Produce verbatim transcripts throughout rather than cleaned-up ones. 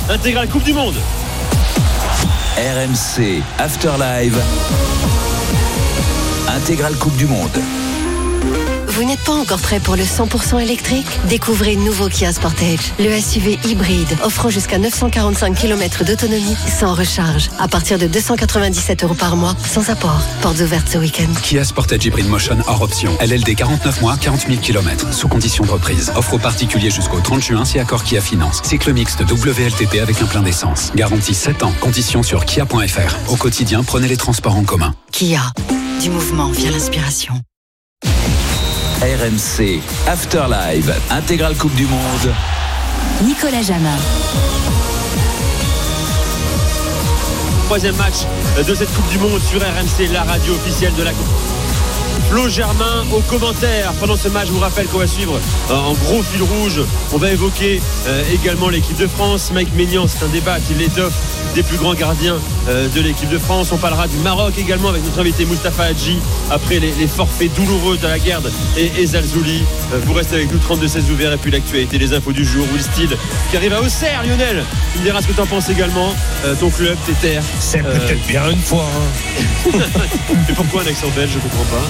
intégrale Coupe du Monde. R M C After Live, intégrale Coupe du Monde. Vous n'êtes pas encore prêt pour le cent pour cent électrique ? Découvrez le nouveau Kia Sportage, le S U V hybride offrant jusqu'à neuf cent quarante-cinq kilomètres d'autonomie sans recharge, à partir de deux cent quatre-vingt-dix-sept euros par mois, sans apport. Portes ouvertes ce week-end. Kia Sportage Hybrid Motion hors option. L L D quarante-neuf mois, quarante mille kilomètres, sous condition de reprise. Offre aux particuliers jusqu'au trente juin si accord Kia Finance. Cycle mixte W L T P avec un plein d'essence. Garantie sept ans. Conditions sur kia point f r. Au quotidien, prenez les transports en commun. Kia, du mouvement via l'inspiration. R M C After Live, intégrale Coupe du Monde. Nicolas Jamin. Troisième match de cette Coupe du Monde sur R M C, la radio officielle de la Coupe. Flo Germain aux commentaires pendant ce match. Je vous rappelle qu'on va suivre euh, en gros fil rouge. On va évoquer euh, également l'équipe de France. Mike Maignan, c'est un débat qui l'étoffe, des plus grands gardiens euh, de l'équipe de France. On parlera du Maroc également avec notre invité Moustapha Hadji après les, les forfaits douloureux de la Garde et Ezalzouli. Euh, vous restez avec nous, trente-deux seize ouverts, et puis l'actualité, les infos du jour. Will Steele qui arrive à Auxerre. Lionel, tu me diras ce que tu en penses également. Euh, ton club, tes terres. C'est euh... peut-être bien une fois. Hein. Mais pourquoi un accent belge? Je comprends pas.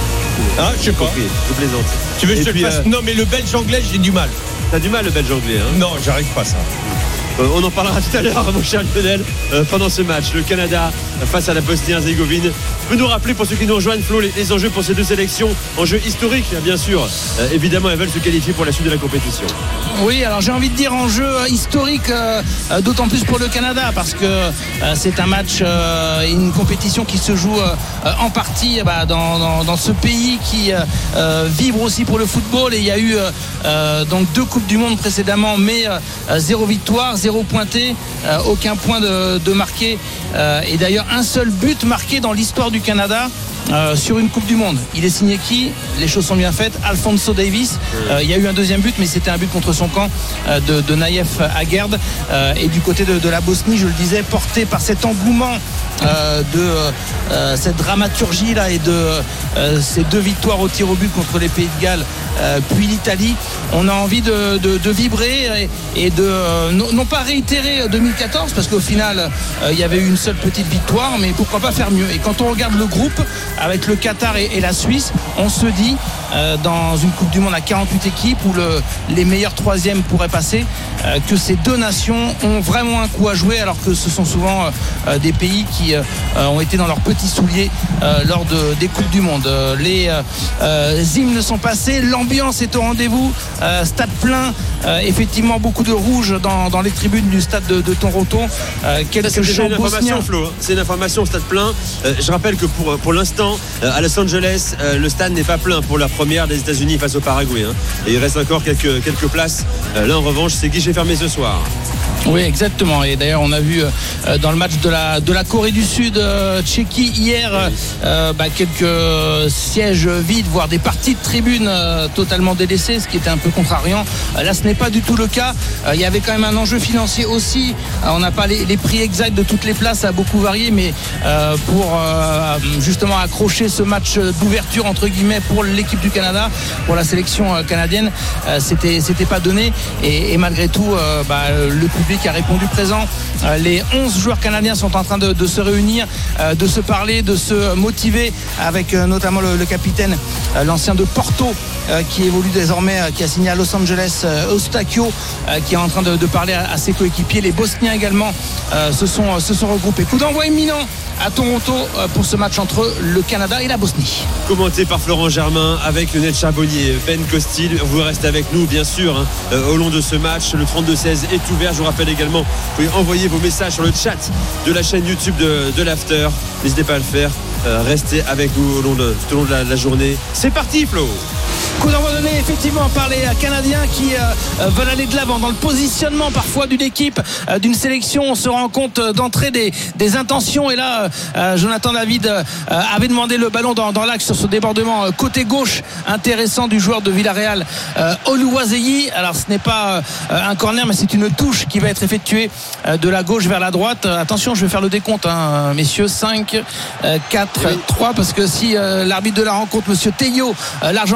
Ah, je sais pas. Compris, je plaisante. Tu veux que et je te le fasse? euh... Non, mais le belge anglais, j'ai du mal. T'as du mal le belge anglais, hein? Non, j'arrive pas à ça. Euh, on en parlera tout à l'heure, mon cher Lionel, euh, pendant ce match. Le Canada face à la Bosnie-Herzégovine. Peut nous rappeler, pour ceux qui nous rejoignent, Flo, les, les enjeux pour ces deux sélections, enjeux historiques, bien sûr. Euh, évidemment, elles veulent se qualifier pour la suite de la compétition. Oui, alors j'ai envie de dire enjeu historique, euh, d'autant plus pour le Canada, parce que euh, c'est un match, euh, une compétition qui se joue euh, en partie bah, dans, dans, dans ce pays qui euh, vibre aussi pour le football. Et il y a eu euh, donc deux Coupes du Monde précédemment, mais euh, zéro victoire, zéro pointé, euh, aucun point de, de marqué. Euh, et d'ailleurs, un seul but marqué dans l'histoire du Canada. Euh, sur une Coupe du Monde. Il est signé qui? Les choses sont bien faites. Alphonso Davies. Euh, il y a eu un deuxième but, mais c'était un but contre son camp euh, de, de Naïef Aguerd. Euh, et du côté de, de la Bosnie, je le disais, porté par cet engouement euh, de euh, cette dramaturgie là et de euh, ces deux victoires au tir au but contre les Pays de Galles, euh, puis l'Italie. On a envie de, de, de vibrer et, et de euh, non, non pas réitérer deux mille quatorze, parce qu'au final, euh, il y avait eu une seule petite victoire, mais pourquoi pas faire mieux. Et quand on regarde le groupe, avec le Qatar et, et la Suisse, on se dit euh, dans une Coupe du Monde à quarante-huit équipes où le, les meilleurs troisièmes pourraient passer, euh, que ces deux nations ont vraiment un coup à jouer, alors que ce sont souvent euh, des pays qui euh, ont été dans leurs petits souliers euh, lors de, des Coupes du Monde. Euh, les euh, hymnes sont passés, l'ambiance est au rendez-vous, euh, stade plein, euh, effectivement beaucoup de rouge dans, dans les tribunes du stade de, de Toronto. Euh, quelques Ça, c'est chants une information, bosniens. Flo, hein. C'est une information, stade plein. Euh, je rappelle que pour, pour l'instant, à Los Angeles, le stade n'est pas plein pour la première des États-Unis face au Paraguay, hein. Et il reste encore quelques, quelques places. Là, en revanche, c'est guichet fermé ce soir. Oui, exactement. Et d'ailleurs, on a vu euh, dans le match de la, de la Corée du Sud, euh, Tchéquie, hier, euh, bah, quelques sièges vides, voire des parties de tribunes euh, totalement délaissées, ce qui était un peu contrariant. Euh, là, ce n'est pas du tout le cas. Euh, il y avait quand même un enjeu financier aussi. Euh, on n'a pas les, les prix exacts de toutes les places, ça a beaucoup varié, mais euh, pour euh, justement accrocher ce match d'ouverture, entre guillemets, pour l'équipe du Canada, pour la sélection euh, canadienne, euh, c'était, c'était pas donné. Et, et malgré tout, euh, bah, le public a répondu présent. Euh, les onze joueurs canadiens sont en train de, de se réunir, euh, de se parler, de se motiver, avec euh, notamment le, le capitaine, euh, l'ancien de Porto, euh, qui évolue désormais, euh, qui a signé à Los Angeles, euh, Eustáquio, euh, qui est en train de, de parler à, à ses coéquipiers. Les Bosniens également euh, se, sont, se sont regroupés. Coup d'envoi imminent à Toronto euh, pour ce match entre le Canada et la Bosnie. Commenté par Florent Germain avec Lionel Charbonnier, Ben Costil. Vous restez avec nous, bien sûr, hein, euh, au long de ce match. Le trente-deux seize est ouvert. Je vous rappelle également, vous pouvez envoyer vos messages sur le chat de la chaîne YouTube de, de l'After. N'hésitez pas à le faire. Euh, restez avec nous au long de, tout au long de la, la journée. C'est parti, Flo. Coup d'envoi donné effectivement par les Canadiens qui euh, veulent aller de l'avant dans le positionnement parfois d'une équipe, euh, d'une sélection. On se rend compte d'entrée des, des intentions, et là euh, Jonathan David euh, avait demandé le ballon dans, dans l'axe sur ce débordement euh, côté gauche intéressant du joueur de Villarreal, euh, Oluwaseyi. Alors ce n'est pas euh, un corner, mais c'est une touche qui va être effectuée euh, de la gauche vers la droite. Euh, attention, je vais faire le décompte, hein, messieurs. Cinq, quatre, trois, parce que si euh, l'arbitre de la rencontre, monsieur Teillo, euh, l'Argentin, ne veut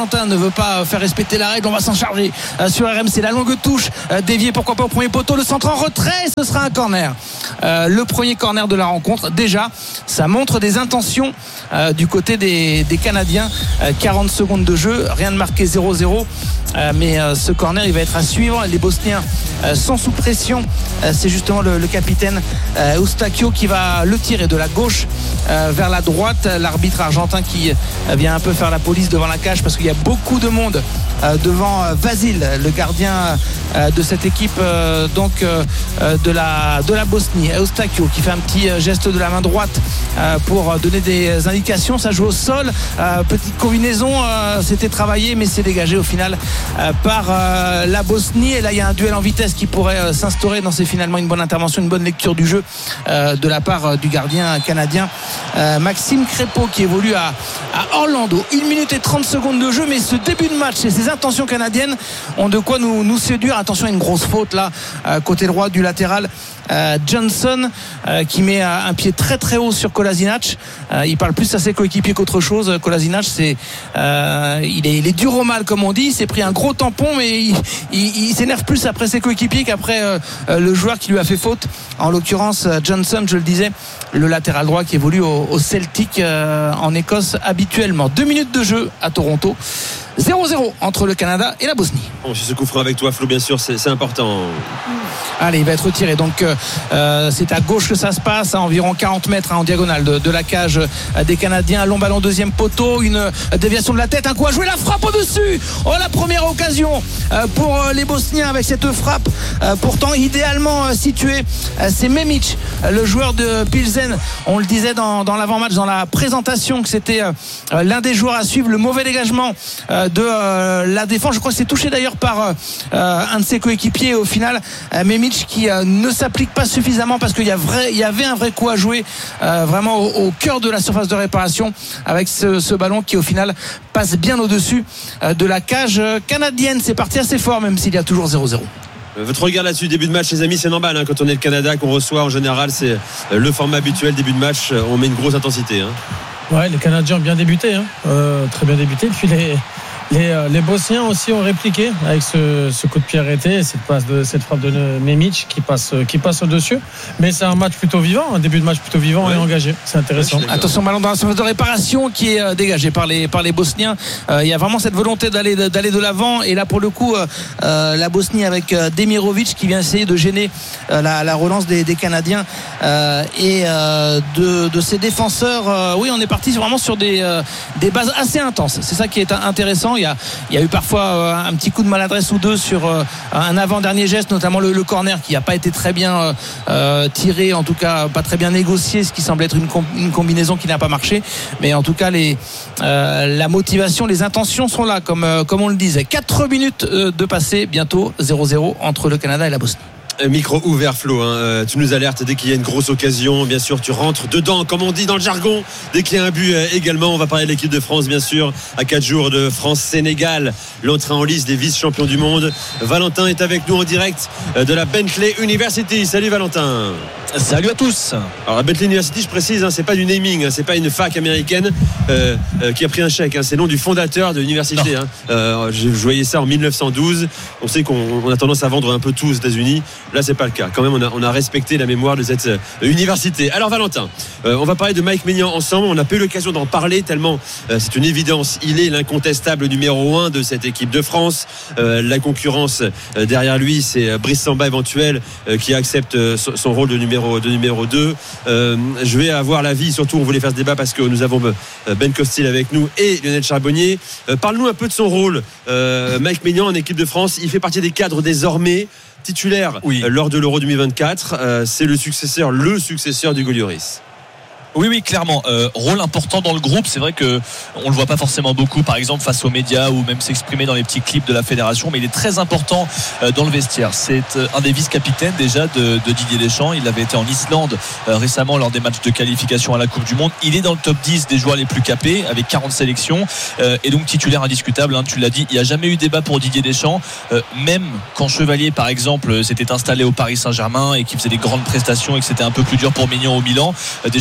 veut pas faire respecter la règle, on va s'en charger euh, sur R M C. La longue touche euh, déviée, pourquoi pas au premier poteau, le centre en retrait, ce sera un corner. Euh, le premier corner de la rencontre. Déjà, ça montre des intentions euh, du côté des, des Canadiens. euh, quarante secondes de jeu, rien de marqué, zéro zéro. Euh, mais euh, ce corner, il va être à suivre. Les Bosniens euh, sont sous pression. Euh, c'est justement le, le capitaine euh, Eustáquio qui va le tirer de la gauche euh, vers la droite. L'arbitre argentin qui euh, vient un peu faire la police devant la cage parce qu'il y a beaucoup de monde euh, devant euh, Vasil, le gardien euh, de cette équipe euh, donc euh, de la de la Bosnie. Eustáquio qui fait un petit euh, geste de la main droite euh, pour donner des indications. Ça joue au sol. Euh, petite combinaison, euh, c'était travaillé, mais c'est dégagé au final euh, par euh, la Bosnie. Et là, il y a un duel en vitesse qui pourrait euh, s'instaurer. Non, c'est finalement une bonne intervention, une bonne lecture du jeu euh, de la part euh, du gardien canadien euh, Maxime Crépeau qui évolue à, à Orlando. une minute et trente secondes de jeu, mais ce début de match et ces intentions canadiennes ont de quoi nous, nous séduire. Attention à une grosse faute là, euh, côté droit du latéral. Euh, Johnson euh, qui met un pied très très haut sur Kolasinac. Euh, il parle plus à ses coéquipiers qu'autre chose. Kolasinac, c'est euh, il est il est dur au mal comme on dit. Il s'est pris un gros tampon, mais il, il, il s'énerve plus après ses coéquipiers qu'après euh, le joueur qui lui a fait faute. En l'occurrence Johnson, je le disais, le latéral droit qui évolue au, au Celtic euh, en Écosse habituellement. Deux minutes de jeu à Toronto. zéro zéro entre le Canada et la Bosnie. Bon, je suis ce coup franc avec toi, Flo, bien sûr, c'est, c'est important. Allez, il va être retiré. Donc, euh, c'est à gauche que ça se passe, à environ quarante mètres hein, en diagonale de, de la cage euh, des Canadiens. Long ballon, deuxième poteau, une euh, déviation de la tête, un coup à jouer, la frappe au-dessus. Oh, la première occasion euh, pour euh, les Bosniens avec cette frappe, euh, pourtant idéalement euh, située. Euh, c'est Memic, euh, le joueur de Pilsen. On le disait dans, dans l'avant-match, dans la présentation, que c'était euh, l'un des joueurs à suivre. Le mauvais dégagement euh, de euh, la défense. Je crois que c'est touché d'ailleurs par euh, un de ses coéquipiers. Au final, euh, Memic qui euh, ne s'applique pas suffisamment parce qu'il y, a vrai, il y avait un vrai coup à jouer euh, vraiment au, au cœur de la surface de réparation avec ce, ce ballon qui au final passe bien au-dessus euh, de la cage canadienne. C'est parti assez fort même s'il y a toujours zéro zéro. Votre regard là-dessus, début de match, les amis, c'est normal hein, quand on est le Canada, qu'on reçoit en général, c'est le format habituel, début de match, on met une grosse intensité hein. Ouais, les Canadiens ont bien débuté hein. euh, très bien débuté, puis les Les, les Bosniens aussi ont répliqué avec ce, ce coup de pied arrêté, cette passe de cette frappe de Memic qui passe qui passe au-dessus. Mais c'est un match plutôt vivant, un début de match plutôt vivant ouais. et engagé. C'est intéressant. Ouais, attention, ballon dans la surface de réparation qui est euh, dégagé par les par les Bosniens. Euh, il y a vraiment cette volonté d'aller d'aller de l'avant. Et là pour le coup, euh, la Bosnie avec euh, Demirovic qui vient essayer de gêner euh, la, la relance des, des Canadiens euh, et euh, de, de ses défenseurs. Euh, oui, on est parti vraiment sur des euh, des bases assez intenses. C'est ça qui est intéressant. Il y a, il y a eu parfois euh, un petit coup de maladresse ou deux sur euh, un avant-dernier geste, notamment le, le corner qui n'a pas été très bien euh, tiré, en tout cas pas très bien négocié, ce qui semble être une, com- une combinaison qui n'a pas marché. Mais en tout cas, les, euh, la motivation, les intentions sont là, comme, euh, comme on le disait. quatre minutes euh, de passé, bientôt zéro zéro entre le Canada et la Bosnie. Micro ouvert, Flo hein. euh, tu nous alertes dès qu'il y a une grosse occasion, bien sûr tu rentres dedans comme on dit dans le jargon, dès qu'il y a un but euh, également. On va parler de l'équipe de France bien sûr, à quatre jours de France-Sénégal, l'entrée en lice des vice-champions du monde. Valentin est avec nous en direct euh, de la Bentley University. Salut Valentin. Salut à tous. Alors la Bentley University, je précise hein, c'est pas du naming hein, c'est pas une fac américaine euh, euh, qui a pris un chèque hein, c'est le nom du fondateur de l'université hein. euh, je voyais ça en dix-neuf cent douze. On sait qu'on on a tendance à vendre un peu tout aux États-Unis. Là c'est pas le cas, quand même on a, on a respecté la mémoire de cette euh, université. Alors Valentin, euh, on va parler de Mike Maignan ensemble. On n'a pas eu l'occasion d'en parler tellement euh, c'est une évidence, il est l'incontestable numéro un de cette équipe de France. euh, La concurrence euh, derrière lui c'est euh, Brice Samba éventuel euh, qui accepte euh, son, son rôle de numéro, de numéro deux. euh, Je vais avoir l'avis, surtout on voulait faire ce débat parce que nous avons euh, Ben Costil avec nous et Lionel Charbonnier. euh, Parle-nous un peu de son rôle, euh, Mike Maignan en équipe de France. Il fait partie des cadres désormais titulaire oui. euh, lors de l'Euro deux mille vingt-quatre. Euh, c'est le successeur, le successeur d'Hugo Lloris. Oui, oui, clairement. Euh, rôle important dans le groupe. C'est vrai que on le voit pas forcément beaucoup, par exemple face aux médias ou même s'exprimer dans les petits clips de la fédération, mais il est très important euh, dans le vestiaire. C'est euh, un des vice-capitaines déjà de, de Didier Deschamps. Il avait été en Islande euh, récemment lors des matchs de qualification à la Coupe du Monde. Il est dans le top dix des joueurs les plus capés avec quarante sélections euh, et donc titulaire indiscutable. Hein, tu l'as dit, il n'y a jamais eu débat pour Didier Deschamps. Euh, même quand Chevalier, par exemple, s'était installé au Paris Saint-Germain et qu'il faisait des grandes prestations et que c'était un peu plus dur pour Maignan au Milan, euh, Deschamps n'a jamais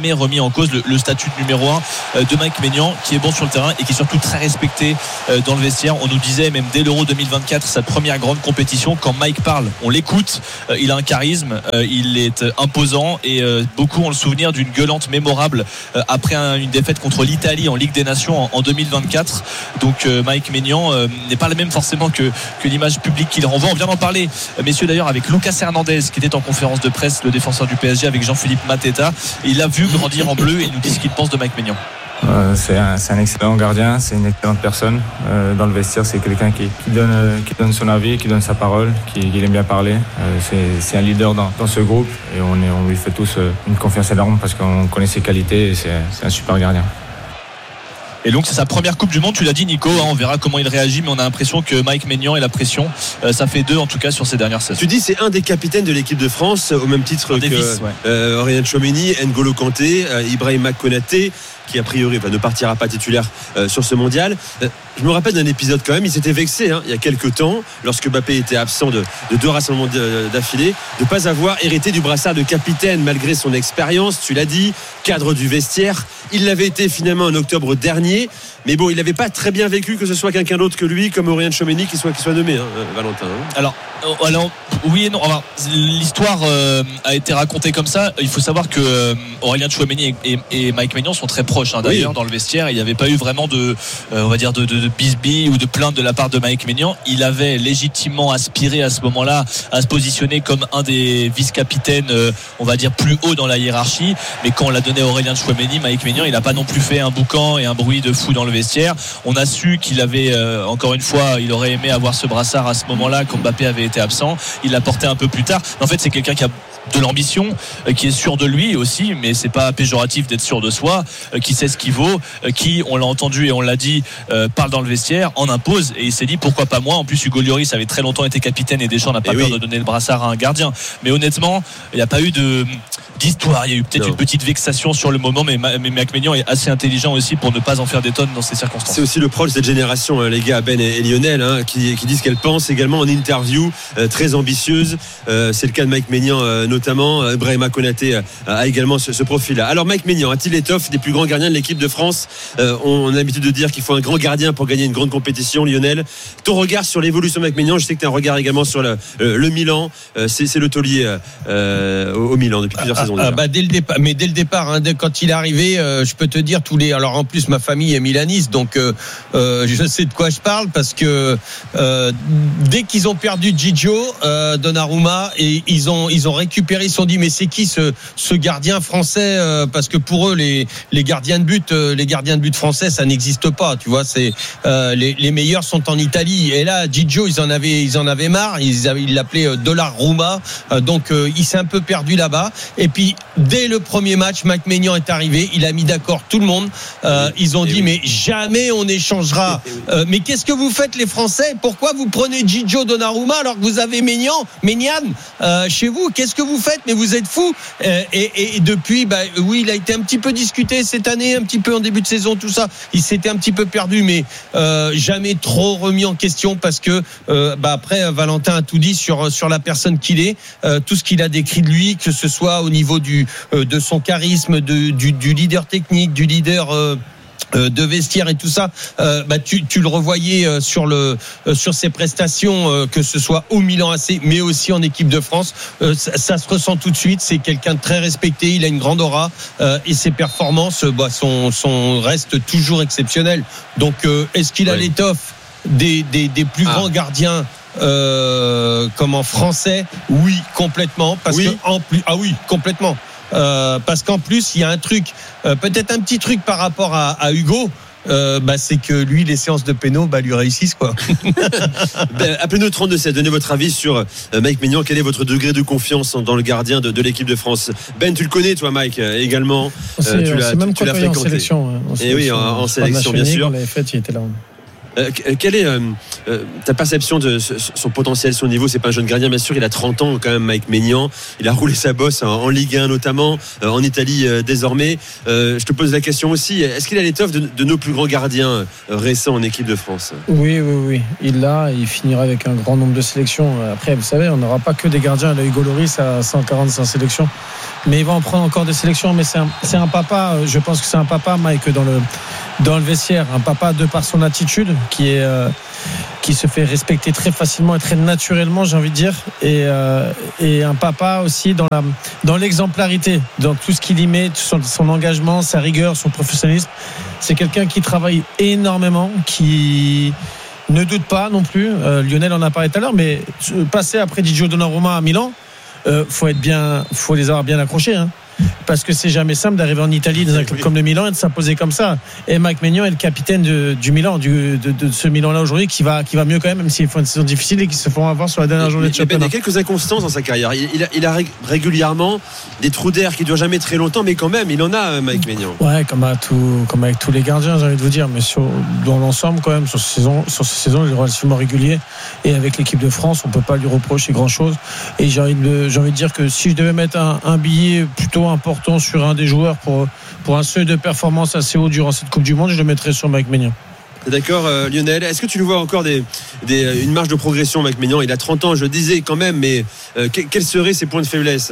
jamais remis en cause le, le statut de numéro un de Mike Maignan, qui est bon sur le terrain et qui est surtout très respecté dans le vestiaire. On nous disait même dès l'Euro deux mille vingt-quatre, sa première grande compétition, quand Mike parle, on l'écoute, il a un charisme, il est imposant et beaucoup ont le souvenir d'une gueulante mémorable après une défaite contre l'Italie en Ligue des Nations en deux mille vingt-quatre. Donc Mike Maignan n'est pas le même forcément que, que l'image publique qu'il renvoie. On vient d'en parler, messieurs, d'ailleurs, avec Lucas Hernandez, qui était en conférence de presse, le défenseur du P S G, avec Jean-Philippe Mateta. Il l'a vu grandir en bleu et il nous dit ce qu'il pense de Mike Maignan. Euh, c'est, un, c'est un excellent gardien, c'est une excellente personne. Euh, dans le vestiaire, c'est quelqu'un qui, qui, donne, euh, qui donne son avis, qui donne sa parole, qui, qui aime bien parler. Euh, c'est, c'est un leader dans, dans ce groupe et on, est, on lui fait tous euh, une confiance énorme parce qu'on connaît ses qualités et c'est, c'est un super gardien. Et donc c'est sa première Coupe du Monde, tu l'as dit Nico, hein, on verra comment il réagit, mais on a l'impression que Mike Maignan et la pression, euh, ça fait deux en tout cas sur ces dernières saisons. Tu dis c'est un des capitaines de l'équipe de France, au même titre un que Davis, ouais. euh, Aurélien Tchouameni, N'Golo Kanté, euh, Ibrahima Konaté, qui a priori bah, ne partira pas titulaire euh, sur ce mondial. Euh, je me rappelle d'un épisode quand même, il s'était vexé hein, il y a quelques temps, lorsque Mbappé était absent de, de deux rassemblements d'affilée, de ne pas avoir hérité du brassard de capitaine malgré son expérience, tu l'as dit, cadre du vestiaire. Il l'avait été finalement en octobre dernier, mais bon, il n'avait pas très bien vécu que ce soit quelqu'un d'autre que lui, comme Aurélien Tchouameni, qui soit, qui soit nommé, hein, Valentin. Hein. Alors, alors, oui et non. Enfin, l'histoire euh, a été racontée comme ça. Il faut savoir que euh, Aurélien Tchouameni et, et, et Mike Maignan sont très proches hein, d'ailleurs oui. dans le vestiaire. Il n'y avait pas eu vraiment de, euh, on va dire de, de, de bisbille ou de plainte de la part de Mike Maignan. Il avait légitimement aspiré à ce moment-là à se positionner comme un des vice-capitaines, euh, on va dire plus haut dans la hiérarchie. Mais quand on l'a donné à Aurélien Tchouameni, Mike Maignan, il n'a pas non plus fait un boucan et un bruit de fou dans le vestiaire. On a su qu'il avait, euh, encore une fois, il aurait aimé avoir ce brassard à ce moment-là quand Mbappé avait été absent. Il l'a porté un peu plus tard. En fait, c'est quelqu'un qui a de l'ambition, euh, qui est sûr de lui aussi, mais c'est pas péjoratif d'être sûr de soi, euh, qui sait ce qu'il vaut, euh, qui, on l'a entendu et on l'a dit, euh, parle dans le vestiaire, en impose, et il s'est dit pourquoi pas moi. En plus, Hugo Lloris avait très longtemps été capitaine et Deschamps n'a pas et peur oui. de donner le brassard à un gardien. Mais honnêtement, il n'y a pas eu de d'histoire. Il y a eu peut-être non. une petite vexation sur le moment, mais, mais Mike Maignan est assez intelligent aussi pour ne pas en faire des tonnes dans ces circonstances. C'est aussi le proche de cette génération, hein, les gars, Ben et, et Lionel, hein, qui, qui disent qu'elle pense également en interview, euh, très ambitieuse. Euh, c'est le cas de Mike Maignan euh, notamment. Ibrahima Konaté euh, a également ce, ce profil-là. Alors Mike Maignan a-t-il étoffe des plus grands gardiens de l'équipe de France? euh, On a l'habitude de dire qu'il faut un grand gardien pour gagner une grande compétition. Lionel, ton regard sur l'évolution de Mike Maignan? Je sais que tu as un regard également sur le, euh, le Milan. Euh, c'est, c'est le taulier euh, au, au Milan depuis plusieurs ah, saisons. Ah, bah, dès le départ, mais dès le départ, hein, dès, quand il est arrivé, euh, je peux te dire tous les. Alors en plus, ma famille est milaniste, donc euh, euh, je sais de quoi je parle parce que euh, dès qu'ils ont perdu Gigio, euh, Donnarumma, et ils ont ils ont récupéré, ils se sont dit mais c'est qui ce ce gardien français euh, parce que pour eux les les gardiens de but, euh, les gardiens de but français, ça n'existe pas, tu vois. C'est euh, les les meilleurs sont en Italie et là Gigio, ils en avaient ils en avaient marre, ils avaient, ils l'appelaient euh, Donnarumma, euh, donc euh, il s'est un peu perdu là-bas. Et puis dès le premier match, Mike Maignan est arrivé, il a mis d'accord tout le monde. Euh, ils ont dit mais jamais on échangera. Euh, mais qu'est-ce que vous faites les Français? Pourquoi vous prenez Gigio Donnarumma alors que vous avez Maignan, Maignan euh, chez vous? Qu'est-ce que vous faites? Mais vous êtes fous. Euh, et, et, et depuis, bah oui, il a été un petit peu discuté cette année, un petit peu en début de saison, tout ça. Il s'était un petit peu perdu, mais euh, jamais trop remis en question parce que euh, bah après Valentin a tout dit sur sur la personne qu'il est, euh, tout ce qu'il a décrit de lui, que ce soit au niveau du euh, de son charisme, de, du, du leader technique, du leader euh, de vestiaire et tout ça, euh, bah tu, tu le revoyais euh, sur le euh, sur ses prestations, euh, que ce soit au Milan A C mais aussi en équipe de France, euh, ça, ça se ressent tout de suite. C'est quelqu'un de très respecté, il a une grande aura euh, et ses performances bah, sont, sont restent toujours exceptionnelles. Donc euh, est-ce qu'il a ouais. l'étoffe des, des, des plus ah. grands gardiens euh, comme en français? Oui, complètement, parce oui. que en plus ah oui complètement Euh, parce qu'en plus il y a un truc, euh, peut-être un petit truc par rapport à, à Hugo, euh, bah, c'est que lui les séances de péno bah, lui réussissent quoi. Ben, appelez-nous trente-deux sept, donnez votre avis sur euh, Mike Maignan. Quel est votre degré de confiance dans le gardien de, de l'équipe de France? Ben, tu le connais toi Mike euh, également, euh, tu l'as, tu, même tu l'as fréquenté en sélection, en et oui en, en sélection bien sûr. Fait, il était là. Euh, quelle est euh, euh, ta perception de ce, son potentiel, son niveau? C'est pas un jeune gardien, bien sûr, il a trente ans quand même, Mike Maignan. Il a roulé sa bosse en, en Ligue un notamment, euh, en Italie euh, désormais. Euh, je te pose la question aussi, est-ce qu'il a l'étoffe de, de nos plus grands gardiens euh, récents en équipe de France? Oui, oui, oui. Il l'a, il finira avec un grand nombre de sélections. Après, vous savez, on n'aura pas que des gardiens. Là, Hugo Lloris a cent quarante-cinq sélections. Mais il va en prendre encore des sélections. Mais c'est un, c'est un papa, je pense que c'est un papa, Mike, dans le, dans le vestiaire. Un papa de par son attitude, qui est, euh, qui se fait respecter très facilement et très naturellement, j'ai envie de dire. Et, euh, et un papa aussi dans, la, dans l'exemplarité, dans tout ce qu'il y met, son, son engagement, sa rigueur, son professionnalisme. C'est quelqu'un qui travaille énormément, qui ne doute pas non plus. Euh, Lionel en a parlé tout à l'heure, mais passer après Gigio Donnarumma à Milan, euh, faut être bien, faut les avoir bien accrochés, hein. Parce que c'est jamais simple d'arriver en Italie dans un club comme le Milan et de s'imposer comme ça. Et Mike Maignan est le capitaine de, du Milan, du, de, de ce Milan-là aujourd'hui, qui va, qui va mieux quand même, même s'ils font une saison difficile et qui se font avoir sur la dernière journée de championnat. Il y a quelques inconstances dans sa carrière. Il, il, a, il a régulièrement des trous d'air qui ne durent jamais très longtemps, mais quand même, il en a, Mike Maignan. Ouais, comme, à tout, comme avec tous les gardiens, j'ai envie de vous dire, mais sur, dans l'ensemble, quand même, sur cette saison, sur cette saison, il est relativement régulier. Et avec l'équipe de France, on ne peut pas lui reprocher grand-chose. Et j'ai envie de, j'ai envie de dire que si je devais mettre un, un billet plutôt important sur un des joueurs pour, pour un seuil de performance assez haut durant cette Coupe du Monde, je le mettrais sur Mike Maignan. D'accord, euh, Lionel. Est-ce que tu lui vois encore des, des, une marge de progression, Mike Maignan? Il a trente ans, je le disais quand même, mais euh, que, quels seraient ses points de faiblesse?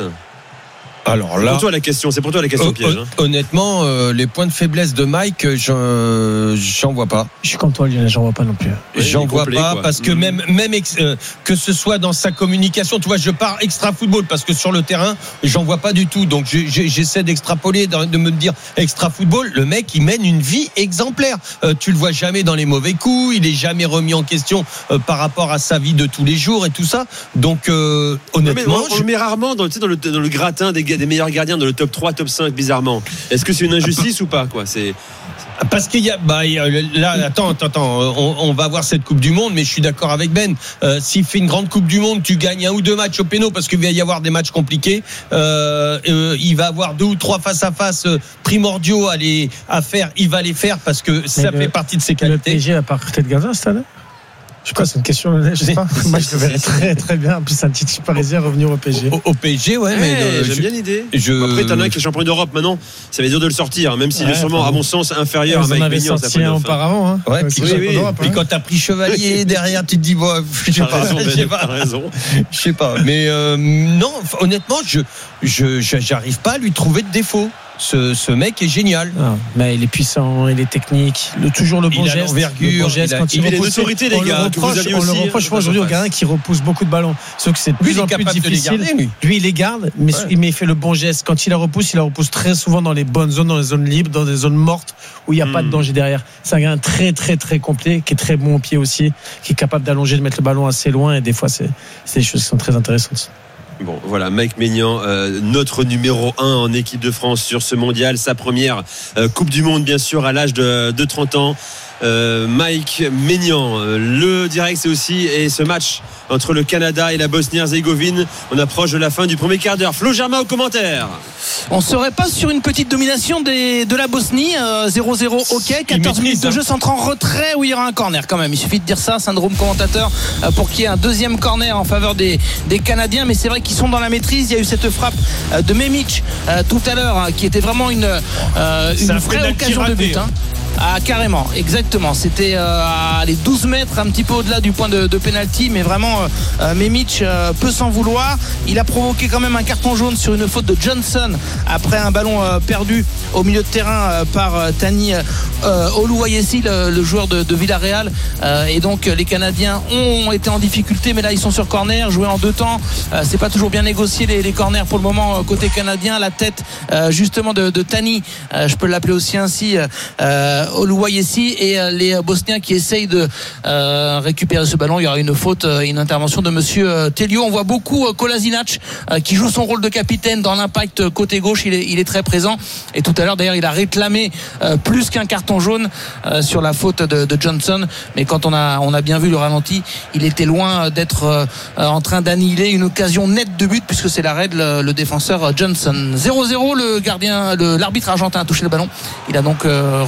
Alors là, c'est pour toi la question, c'est pour toi la question euh, piège. Hein. Honnêtement, euh, les points de faiblesse de Mike, j'en, j'en vois pas. Je suis comme toi, Lionel, j'en vois pas non plus. Oui, j'en vois complet, pas quoi. parce que mmh. même, même ex, euh, que ce soit dans sa communication, tu vois, je pars extra football parce que sur le terrain, j'en vois pas du tout. Donc je, je, j'essaie d'extrapoler, de me dire extra football. Le mec, il mène une vie exemplaire. Euh, tu le vois jamais dans les mauvais coups. Il est jamais remis en question euh, par rapport à sa vie de tous les jours et tout ça. Donc euh, honnêtement, on, on je... le met rarement dans, tu sais, dans, le, dans le gratin des, des meilleurs gardiens de le top trois, top cinq, bizarrement. Est-ce que c'est une injustice ou pas, quoi? C'est... Parce qu'il y a, bah, il y a, là, attends, attends, attends, on, on va voir cette Coupe du Monde, mais je suis d'accord avec Ben. Euh, s'il fait une grande Coupe du Monde, tu gagnes un ou deux matchs au péno, parce qu'il va y avoir des matchs compliqués. Euh, euh, il va avoir deux ou trois face à face primordiaux à les, à faire. Il va les faire parce que mais ça le, fait partie de ses qualités. Le P S G a pas recruté de gardien cette année? Je sais pas, c'est une question, je sais pas. Moi, je le verrais très, très bien. En plus, un petit parisien revenir au P S G. Au, au P S G, ouais, hey, mais. Euh, j'aime je, bien l'idée. Je... Après, t'en as un qui est champion d'Europe maintenant. Ça va être dur de le sortir, même s'il ouais, est sûrement, à mon sens, inférieur à Mike Maignan. Ça sorti un auparavant, hein. Ouais, puis, oui, oui. Puis hein. Quand t'as pris Chevalier derrière, tu te dis, bon, je sais pas. Je sais pas. raison. Je sais pas. Mais, euh, non, honnêtement, je, je, j'arrive pas à lui trouver de défaut. Ce, ce mec est génial. Ah, mais il est puissant, il est technique, le, toujours le bon il geste, le bon geste il a, quand il, il, il repousse. Autorité, les gars, on le reproche, on le reproche aujourd'hui aux gardiens qui repoussent beaucoup de ballons. Sauf que c'est de plus en plus difficile. Garder, lui. lui, il les garde, mais ouais. il fait le bon geste. Quand il la repousse, il la repousse très souvent dans les bonnes zones, dans les zones libres, dans des zones mortes où il n'y a hmm. pas de danger derrière. C'est un gars très, très, très complet, qui est très bon au pied aussi, qui est capable d'allonger, de mettre le ballon assez loin. Et des fois, c'est, c'est des choses qui sont très intéressantes. Bon, voilà, Mike Maignan, euh, notre numéro un en équipe de France sur ce mondial, sa première euh, Coupe du Monde, bien sûr, à l'âge de, de trente ans. Euh, Mike Maignan, euh, le direct, c'est aussi et ce match entre le Canada et la Bosnie-Herzégovine. On approche de la fin du premier quart d'heure. Flo Germain au commentaire. On serait pas sur une petite domination des, de la Bosnie, euh, zéro zéro, ok, quatorze minutes de jeu, centre en retrait où il y aura un corner quand même. Il suffit de dire ça, syndrome commentateur, euh, pour qu'il y ait un deuxième corner en faveur des, des Canadiens. Mais c'est vrai qu'ils sont dans la maîtrise. Il y a eu cette frappe euh, de Memic euh, tout à l'heure, hein, qui était vraiment une, euh, une vraie occasion de but. Hein. Ah, carrément, exactement. C'était euh, à les douze mètres, un petit peu au-delà du point de, de pénalty, mais vraiment euh, Memic euh, peut s'en vouloir. Il a provoqué quand même un carton jaune sur une faute de Johnson après un ballon euh, perdu au milieu de terrain euh, par euh, Tani euh, Oluwayesi, le, le joueur de, de Villarreal. Euh, et donc les Canadiens ont été en difficulté, mais là ils sont sur corner, joué en deux temps. Euh, c'est pas toujours bien négocié les, les corners pour le moment euh, côté canadien. La tête euh, justement de, de Tani, euh, je peux l'appeler aussi ainsi. Euh, Oluwayesi et euh, les Bosniens qui essayent de euh, récupérer ce ballon. Il y aura une faute, euh, une intervention de monsieur euh, Telio. On voit beaucoup euh, Kolasinac euh, qui joue son rôle de capitaine dans l'impact euh, côté gauche. Il est, il est très présent. Et tout à l'heure d'ailleurs il a réclamé euh, plus qu'un carton jaune euh, sur la faute de, de Johnson. Mais quand on a, on a bien vu le ralenti, il était loin d'être euh, en train d'annihiler une occasion nette de but, puisque c'est l'arrêt de le, le défenseur Johnson. zéro zéro, le gardien, le, l'arbitre argentin a touché le ballon. Il a donc euh, rendu la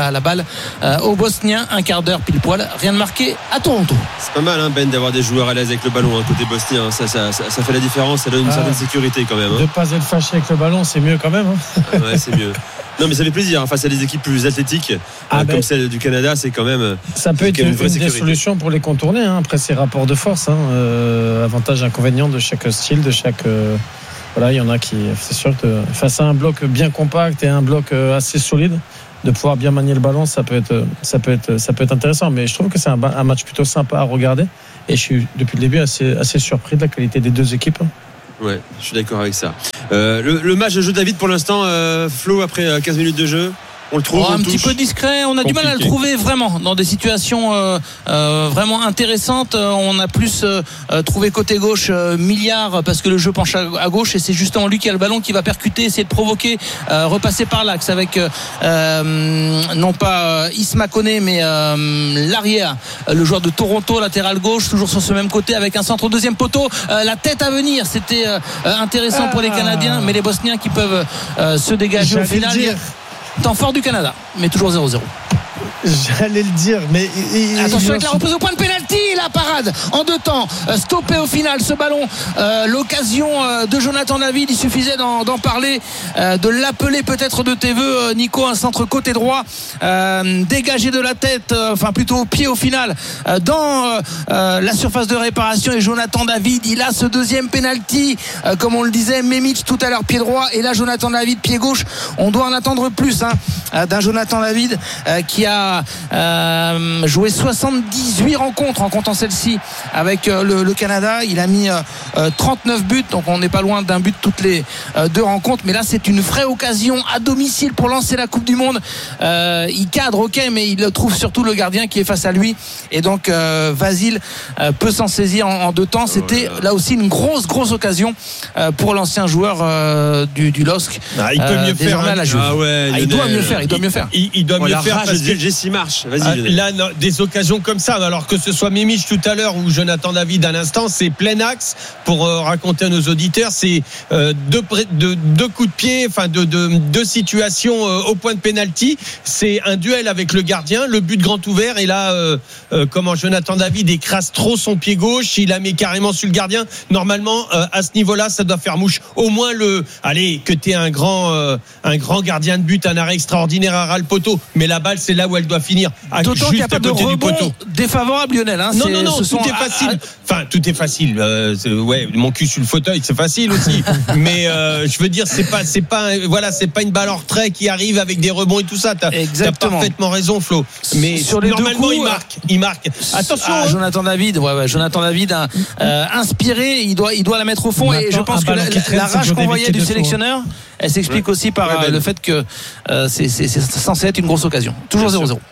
la, la balle euh, aux Bosniens. Un quart d'heure pile poil, rien de marqué à Toronto. C'est pas mal, hein, Ben, d'avoir des joueurs à l'aise avec le ballon, hein, côté bosnien. Ça, ça, ça, ça fait la différence, ça donne une ah, certaine sécurité quand même. Hein. De pas être fâché avec le ballon, c'est mieux quand même. Hein. Ouais, c'est mieux. Non, mais ça fait plaisir, hein, face à des équipes plus athlétiques ah euh, ben, comme celle du Canada, c'est quand même. Ça peut être une, une, une des solutions pour les contourner, hein, après ces rapports de force. Hein, euh, avantages, inconvénients de chaque style, de chaque. Euh, voilà, il y en a qui. C'est sûr que face à un bloc bien compact et un bloc assez solide, de pouvoir bien manier le ballon, ça peut être, ça peut être, ça peut être intéressant. Mais je trouve que c'est un, un match plutôt sympa à regarder. Et je suis depuis le début assez, assez surpris de la qualité des deux équipes. Ouais, je suis d'accord avec ça. Euh, le, le match de jeu David pour l'instant, euh, Flo, après quinze minutes de jeu, on le trouve oh, on un touche. petit peu discret, on a compliqué. Du mal à le trouver vraiment dans des situations euh, euh, vraiment intéressantes. On a plus euh, trouvé côté gauche euh, Milliard parce que le jeu penche à, à gauche et c'est justement lui qui a le ballon qui va percuter, essayer de provoquer, euh, repasser par l'axe avec euh, non pas euh, Isma Koné mais euh, l'arrière, le joueur de Toronto, latéral gauche, toujours sur ce même côté avec un centre au deuxième poteau, euh, la tête à venir, c'était euh, intéressant ah. pour les Canadiens, mais les Bosniens qui peuvent euh, se dégager J'allais au final. Temps fort du Canada, mais toujours zéro zéro. J'allais le dire, mais il, attention avec la reprise au point de pénalty, la parade en deux temps, euh, stoppé au final ce ballon, euh, l'occasion euh, de Jonathan David, il suffisait d'en, d'en parler, euh, de l'appeler peut-être de tes voeux, euh, Nico, un centre côté droit, euh, dégagé de la tête, euh, enfin plutôt au pied au final, euh, dans euh, la surface de réparation, et Jonathan David, il a ce deuxième pénalty, euh, comme on le disait, Memic tout à l'heure pied droit, et là Jonathan David pied gauche, on doit en attendre plus hein, d'un Jonathan David euh, qui a Euh, joué soixante-dix-huit rencontres en comptant celle-ci avec euh, le, le Canada. Il a mis euh, trente-neuf buts, donc on n'est pas loin d'un but toutes les euh, deux rencontres, mais là c'est une vraie occasion à domicile pour lancer la Coupe du Monde. euh, il cadre ok, mais il trouve surtout le gardien qui est face à lui, et donc euh, Vasil euh, peut s'en saisir en, en deux temps. C'était là aussi une grosse grosse occasion euh, pour l'ancien joueur euh, du, du L O S C. Ah, il peut mieux euh, faire hein. ah ouais, ah, il doit mieux faire il doit mieux faire il, il doit oh, mieux la faire rage parce de que Jesse Marsh. Vas-y, ah, là non, des occasions comme ça, alors que ce soit Mimic tout à l'heure ou Jonathan David à l'instant, c'est plein axe pour euh, raconter à nos auditeurs, c'est euh, deux, deux, deux coups de pied, enfin deux, deux, deux situations euh, au point de pénalty, c'est un duel avec le gardien, le but grand ouvert, et là euh, euh, comment Jonathan David écrase trop son pied gauche, il la met carrément sur le gardien. Normalement euh, à ce niveau-là ça doit faire mouche, au moins le allez que t'es un grand euh, un grand gardien de but, un arrêt extraordinaire à ras le poteau, mais la balle c'est là où elle doit finir. À, d'autant qu'il n'y a pas de rebond défavorable, Lionel hein, non c'est, non non tout sont... est facile enfin tout est facile euh, c'est, ouais mon cul sur le fauteuil c'est facile aussi mais euh, je veux dire c'est pas c'est pas voilà c'est pas une balle en retrait qui arrive avec des rebonds et tout ça. T'as, t'as parfaitement raison Flo, mais sur les normalement coups, il marque il marque attention ah, hein. Jonathan David ouais, ouais Jonathan David hein, euh, inspiré, il doit il doit la mettre au fond. Maintenant, et je pense que la, la rage qu'on voyait du sélectionneur elle s'explique ouais. aussi par ouais, ben. le fait que euh, c'est, c'est, c'est censé être une grosse occasion. Toujours zéro zéro.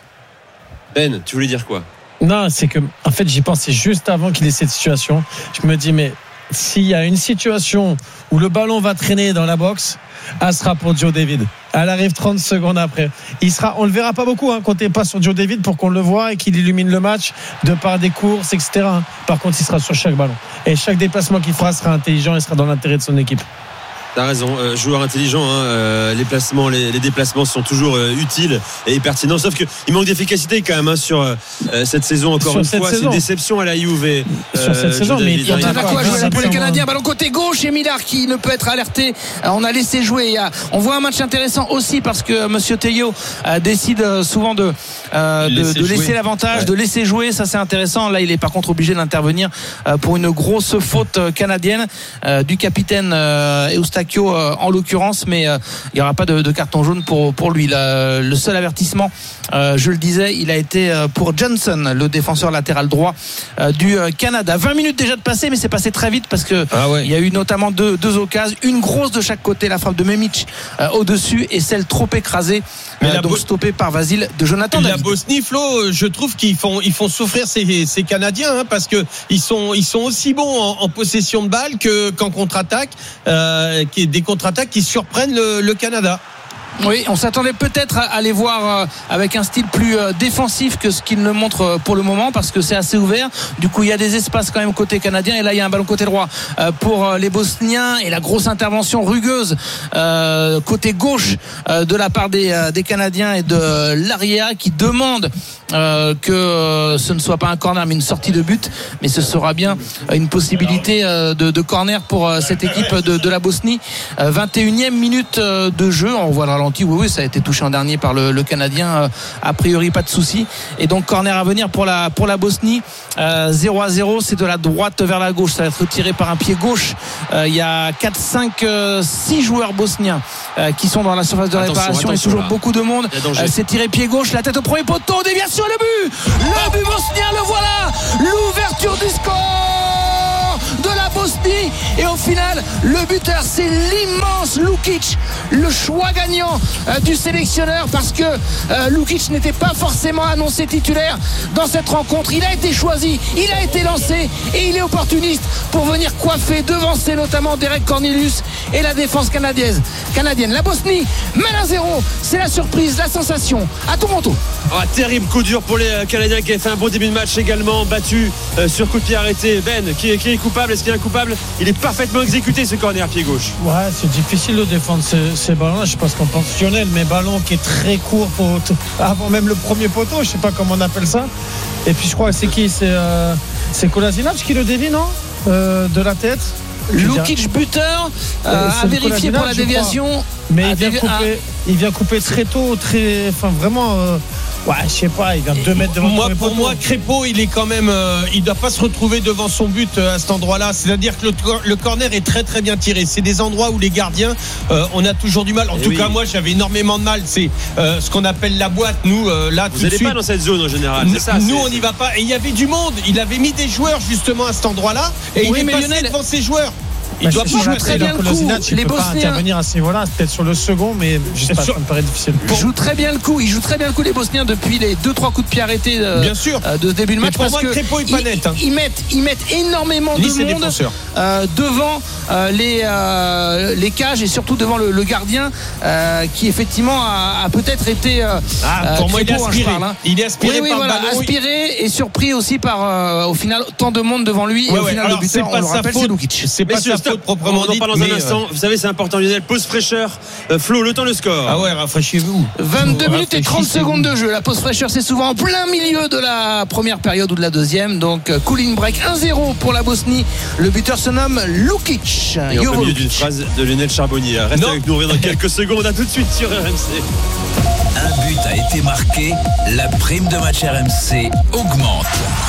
Ben, tu voulais dire quoi? Non, c'est que en fait j'y pensais juste avant qu'il ait cette situation. Je me dis mais s'il y a une situation où le ballon va traîner dans la boxe, elle sera pour Joe David. Elle arrive trente secondes après. Il sera, on le verra pas beaucoup hein, comptez pas sur Joe David pour qu'on le voit et qu'il illumine le match de par des courses, et cetera. Par contre, il sera sur chaque ballon et chaque déplacement qu'il fera sera intelligent et sera dans l'intérêt de son équipe. T'as raison, euh, joueur intelligent, hein, euh, les placements, les, les déplacements sont toujours euh, utiles et pertinents, sauf qu'il manque d'efficacité quand même hein, sur euh, cette saison encore sur une fois, saison. C'est une déception à la Juve. Euh, sur cette saison, mais il y a quoi jouer pour les Canadiens, ballon côté gauche et Millard qui ne peut être alerté. On a laissé jouer. On voit un match intéressant aussi parce que Monsieur Théo décide souvent de, euh, de, laisser, de laisser l'avantage, ouais. de laisser jouer. Ça c'est intéressant. Là, il est par contre obligé d'intervenir pour une grosse faute canadienne euh, du capitaine euh, Eustachio en l'occurrence, mais il n'y aura pas de, de carton jaune pour, pour lui. Le, le seul avertissement, euh, je le disais, il a été pour Johnson, le défenseur latéral droit euh, du Canada. vingt minutes déjà de passé, mais c'est passé très vite parce que ah ouais. il y a eu notamment deux, deux occasions, une grosse de chaque côté, la frappe de Memic euh, au-dessus et celle trop écrasée, mais euh, donc Bo- stoppée par Vasil de Jonathan David. La Bosnie, Flo, je trouve qu'ils font, ils font souffrir ces, ces Canadiens hein, parce que ils sont, ils sont aussi bons en, en possession de balle que, qu'en contre-attaque, euh, qui des contre-attaques qui surprennent le, le Canada. Oui, on s'attendait peut-être à les voir avec un style plus défensif que ce qu'ils ne montrent pour le moment, parce que c'est assez ouvert. Du coup, il y a des espaces quand même côté canadien, et là il y a un ballon côté droit pour les Bosniens, et la grosse intervention rugueuse euh, côté gauche euh, de la part des, des Canadiens et de l'Aria, qui demande euh, que ce ne soit pas un corner mais une sortie de but, mais ce sera bien une possibilité de, de corner pour cette équipe de, de la Bosnie. vingt et unième minute de jeu, on voit le ralenti, oui oui, ça a été touché en dernier par le, le Canadien, a priori pas de souci, et donc corner à venir pour la, pour la Bosnie. euh, zéro à zéro, c'est de la droite vers la gauche, ça va être tiré par un pied gauche. euh, il y a quatre, cinq, six joueurs bosniens euh, qui sont dans la surface de attention, réparation, attention, et toujours là. beaucoup de monde. euh, c'est tiré pied gauche, la tête au premier poteau, déviation, le but le but bosnien, le voilà, l'ouverture du score de la Bosnie, et au final le buteur c'est l'immense Lukic, le choix gagnant euh, du sélectionneur, parce que euh, Lukic n'était pas forcément annoncé titulaire dans cette rencontre. Il a été choisi, il a été lancé, et il est opportuniste pour venir coiffer, devancer notamment Derek Cornelius et la défense canadienne. canadienne. La Bosnie mène à zéro, c'est la surprise, la sensation à Toronto. Ah, terrible coup dur pour les Canadiens, qui a fait un bon début de match également, battu euh, sur coup de pied arrêté. Ben, qui est, qui est coupable? Est-ce qu'il est coupable? Il est parfaitement exécuté, ce corner pied gauche. Ouais, c'est difficile de défendre ces, ces ballons-là. Je sais pas ce qu'on pense Lionel, mais ballon qui est très court pour, avant même le premier poteau, je sais pas comment on appelle ça. Et puis je crois que c'est qui? C'est, euh, c'est Kolasinac qui le dévie, non euh, de la tête. Lukic buteur, euh, à vérifier pour la déviation. Mais il vient, couper, à... il vient couper très tôt, très, enfin vraiment. Euh... Ouais, je sais pas, il vient deux mètres devant. Moi, pour moi, Crépeau, il est quand même, euh, il doit pas se retrouver devant son but euh, à cet endroit-là. C'est-à-dire que le, le corner est très très bien tiré. C'est des endroits où les gardiens, euh, on a toujours du mal. En Et tout oui. cas, moi, j'avais énormément de mal. C'est euh, ce qu'on appelle la boîte. Nous, euh, là, vous tout de suite. Vous n'allez pas dans cette zone en général. C'est ça. Nous, c'est... on n'y va pas. Et il y avait du monde. Il avait mis des joueurs justement à cet endroit-là, et oui, il est passé Lionel... devant ses joueurs. Il doit jouer très bien le coup. Les Bosniens intervenir à ce niveau-là, peut-être sur le second, mais je sais pas, ça me paraît difficile. Il joue très bien le coup. Il joue très bien le coup, les Bosniens, depuis les deux trois coups de pied arrêtés euh, bien sûr. Euh, de ce début de match. Mais pour parce moi, que Crépeau est pas net. Hein. Ils, ils mettent, ils mettent énormément Nice de monde euh, devant euh, les euh, les cages, et surtout devant le, le gardien euh, qui effectivement a, a peut-être été. Euh, ah, pour euh, moi, Crépeau, il est aspiré. Hein, parle, hein. Il est aspiré oui, par oui, le voilà, ballon. Aspiré et surpris aussi par euh, au final tant de monde devant lui. Ouais, et au ouais. final, Alors, le buteur, on le rappelle, c'est Lukic. C'est pas sa faute proprement dit. Dans un instant, vous savez, c'est important, Lionel. Pause fraîcheur. Euh, Flo, le temps, le score. Ah ouais, rafraîchez-vous. vingt-deux minutes et trente secondes de jeu. La pause fraîcheur, c'est souvent en plein milieu de la première période ou de la deuxième. Donc, cooling break un zéro pour la Bosnie. Le buteur se nomme Lukic. Et au milieu d'une phrase de Lionel Charbonnier. Reste non. avec nous, on revient dans quelques secondes. À tout de suite sur R M C. Un but a été marqué. La prime de match R M C augmente.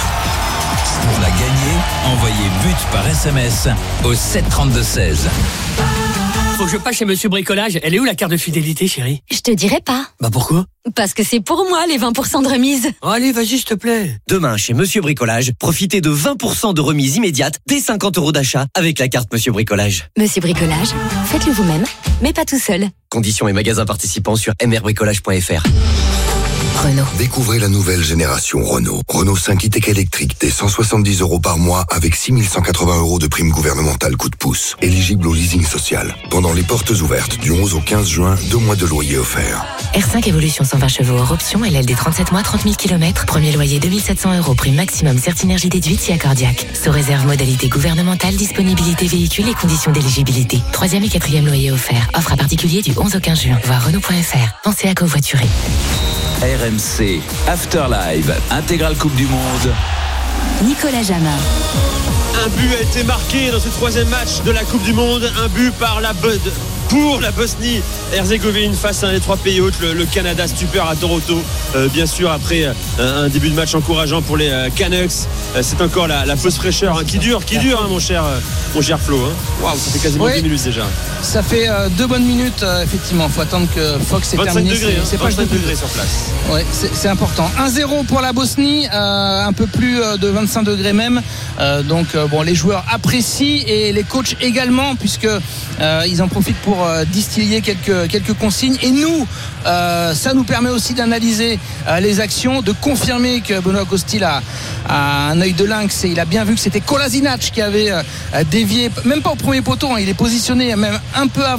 Pour la gagner, envoyez but par S M S au sept trente-deux seize. Faut que je passe chez Monsieur Bricolage. Elle est où la carte de fidélité, chérie? Je te dirai pas. Bah pourquoi? Parce que c'est pour moi les vingt pour cent de remise. Oh, allez, vas-y, s'il te plaît. Demain, chez Monsieur Bricolage, profitez de vingt pour cent de remise immédiate dès cinquante euros d'achat avec la carte Monsieur Bricolage. Monsieur Bricolage, faites-le vous-même, mais pas tout seul. Conditions et magasins participants sur m r bricolage point f r. Renault. Découvrez la nouvelle génération Renault. Renault cinq e-Tech électrique dès cent soixante-dix euros par mois avec six mille cent quatre-vingts euros de prime gouvernementale coup de pouce. Éligible au leasing social. Pendant les portes ouvertes du onze au quinze juin, deux mois de loyer offerts. R cinq Evolution cent vingt chevaux hors option, L L D trente-sept mois, trente mille kilomètres. Premier loyer deux mille sept cents euros, prime maximum Certinergie déduite si accordiaque. Sous réserve modalité gouvernementale, disponibilité véhicule et conditions d'éligibilité. Troisième et quatrième loyer offert. Offre à particulier du onze au quinze juin. Voir Renault point f r. Pensez à covoiturer. R M C After Live, intégrale Coupe du Monde. Nicolas Jamin. Un but a été marqué dans ce troisième match de la Coupe du Monde. Un but par la Bud. Pour la Bosnie-Herzégovine face à un des trois pays hôtes, le, le Canada, stupeur à Toronto. Euh, bien sûr, après euh, un début de match encourageant pour les euh, Canucks, euh, c'est encore la, la fausse fraîcheur hein, qui dure, qui dure, hein, mon cher, euh, mon cher Flo. Waouh, hein. Ça fait quasiment oui. dix minutes déjà. Ça fait euh, deux bonnes minutes, euh, effectivement. Il faut attendre que Fox ait terminé. Degrés, c'est, hein, c'est pas vingt-cinq degrés sur place. Ouais, c'est, c'est important. un zéro pour la Bosnie, euh, un peu plus euh, de vingt-cinq degrés même. Euh, donc, euh, bon, les joueurs apprécient et les coachs également, puisque euh, ils en profitent pour euh, distiller quelques quelques consignes. Et nous, euh, ça nous permet aussi d'analyser euh, les actions, de confirmer que Benoît Costil a, a un œil de lynx et il a bien vu que c'était Kolasinac qui avait euh, dévié, même pas au premier poteau, hein, il est positionné même un peu avant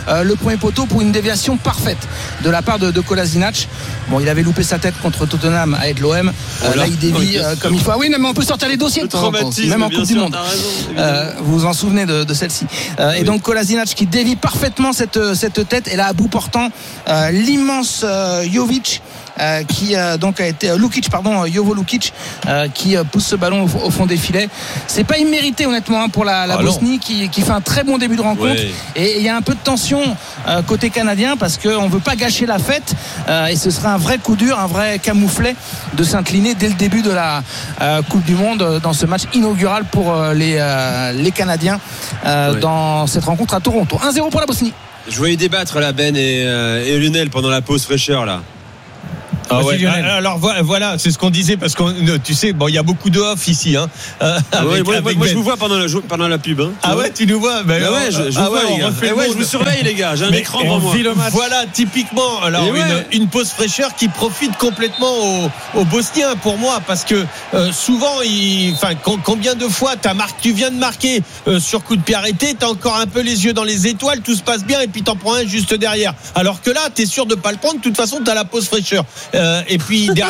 euh, le premier poteau pour une déviation parfaite de la part de, de Kolasinac. Bon, il avait loupé sa tête contre Tottenham à l'O M. Euh, oh là, là, il dévie euh, comme il faut. Ah oui, même on peut sortir les dossiers de temps en temps, même en Coupe du Monde. Euh, vous vous en souvenez de, de celle-ci. Euh, oui. Et donc Kolasinac qui dévie parfaitement cette, cette tête, et là à bout portant euh, l'immense euh, Jovic. Euh, qui euh, donc a été euh, Lukic pardon Jovo Lukic euh, qui euh, pousse ce ballon au, au fond des filets. C'est pas immérité honnêtement hein, pour la, la ah Bosnie qui, qui fait un très bon début de rencontre, ouais. Et il y a un peu de tension euh, côté canadien parce qu'on veut pas gâcher la fête euh, et ce serait un vrai coup dur, un vrai camouflet de s'incliner dès le début de la euh, Coupe du Monde euh, dans ce match inaugural pour euh, les, euh, les Canadiens euh, ouais. dans cette rencontre à Toronto. un zéro pour la Bosnie. Je voyais débattre là Ben et, euh, et Lionel pendant la pause fraîcheur là. Ah ouais. Alors voilà, c'est ce qu'on disait parce que tu sais, bon, il y a beaucoup de off ici, hein. Euh, avec, ouais, moi, avec moi Ben. je vous vois pendant la, pendant la pub. Hein, ah ouais, tu nous vois. Ben, bah ouais, je, je ah vous vois, ouais, les gars. Eh ouais, je vous surveille, les gars. J'ai un mais écran devant moi. Voilà, typiquement, alors une, ouais. une pause fraîcheur qui profite complètement aux, aux Bosniens pour moi, parce que euh, souvent, enfin, combien de fois t'as marqué, tu viens de marquer euh, sur coup de pied arrêté, t'as encore un peu les yeux dans les étoiles, tout se passe bien, et puis t'en prends un juste derrière. Alors que là, t'es sûr de pas le prendre. De toute façon, t'as la pause fraîcheur. Euh, et puis derrière.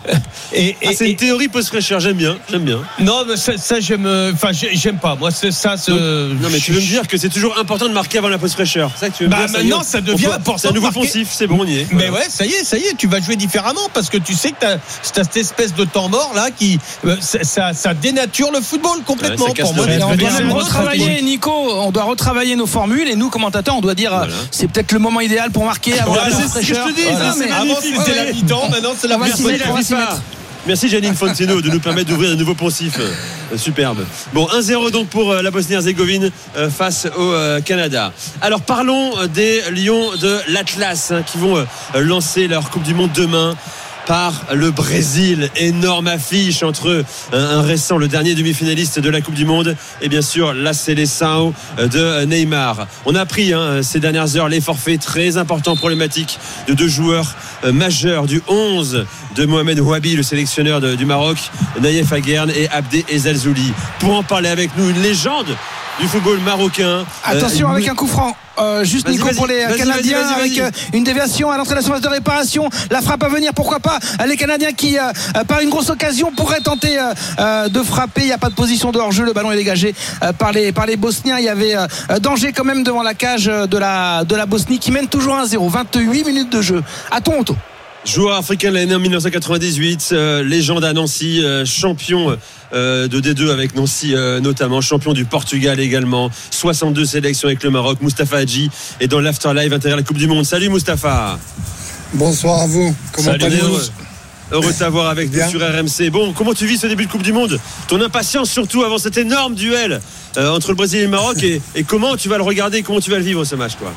et, et, ah, c'est une théorie pause fraîcheur, j'aime bien, j'aime bien. Non, mais ça, ça j'aime, enfin j'aime pas. Moi, c'est ça. C'est, non, non, mais tu veux me dire que c'est toujours important de marquer avant la pause fraîcheur. C'est ça que tu veux me bah, dire. Maintenant, ça, ça devient peut, important. C'est un nouveau poncif, c'est bon, on y est. Mais voilà. Ouais, ça y est, ça y est, tu vas jouer différemment parce que tu sais que t'as, t'as cette espèce de temps mort là qui, ça, ça, ça dénature le football complètement. Ouais, pour moi, on doit même retravailler, Nico. On doit retravailler nos formules et nous, commentateurs, on doit dire, voilà. C'est peut-être le moment idéal pour marquer avant voilà, la pause fraîcheur. C'est ce que je te dis. Voilà. C'est avant c'était la mi-temps, maintenant c'est la mi-temps. Merci Janine Fontino de nous permettre d'ouvrir un nouveau poncif. Euh, superbe. Bon, un zéro donc pour euh, la Bosnie-Herzégovine euh, face au euh, Canada. Alors parlons des Lions de l'Atlas hein, qui vont euh, lancer leur Coupe du Monde demain par le Brésil. Énorme affiche entre un, un récent, le dernier demi-finaliste de la Coupe du Monde, et bien sûr la Seleção de Neymar. On a appris hein, ces dernières heures les forfaits très importants, problématiques de deux joueurs euh, majeurs du onze de Mohamed Ouabi, le sélectionneur de, du Maroc, Naïef Aguerne et Abdé Ezzalzouli. Pour en parler avec nous, une légende du football marocain. Attention euh, avec un coup franc. Euh, juste vas-y, Nico vas-y, pour les vas-y, Canadiens vas-y, vas-y, vas-y. avec euh, une déviation à l'entrée de la surface de réparation, la frappe à venir, pourquoi pas, les Canadiens qui euh, par une grosse occasion pourraient tenter euh, euh, de frapper. Il n'y a pas de position de hors-jeu, le ballon est dégagé euh, par, les, par les Bosniens. Il y avait euh, danger quand même devant la cage de la, de la Bosnie qui mène toujours un zéro, vingt-huit minutes de jeu à Toronto. Joueur africain de l'année en dix-neuf cent quatre-vingt-dix-huit, euh, légende à Nancy, euh, champion euh, de D deux avec Nancy euh, notamment, champion du Portugal également, soixante-deux sélections avec le Maroc. Mustapha Hadji est dans l'Afterlive intérieur à la Coupe du Monde. Salut Mustapha. Bonsoir à vous. Comment allez-vous ? Heureux, heureux de t'avoir avec nous sur R M C. Bon, comment tu vis ce début de Coupe du Monde ? Ton impatience surtout avant cet énorme duel euh, entre le Brésil et le Maroc, et, et comment tu vas le regarder, comment tu vas le vivre ce match toi ?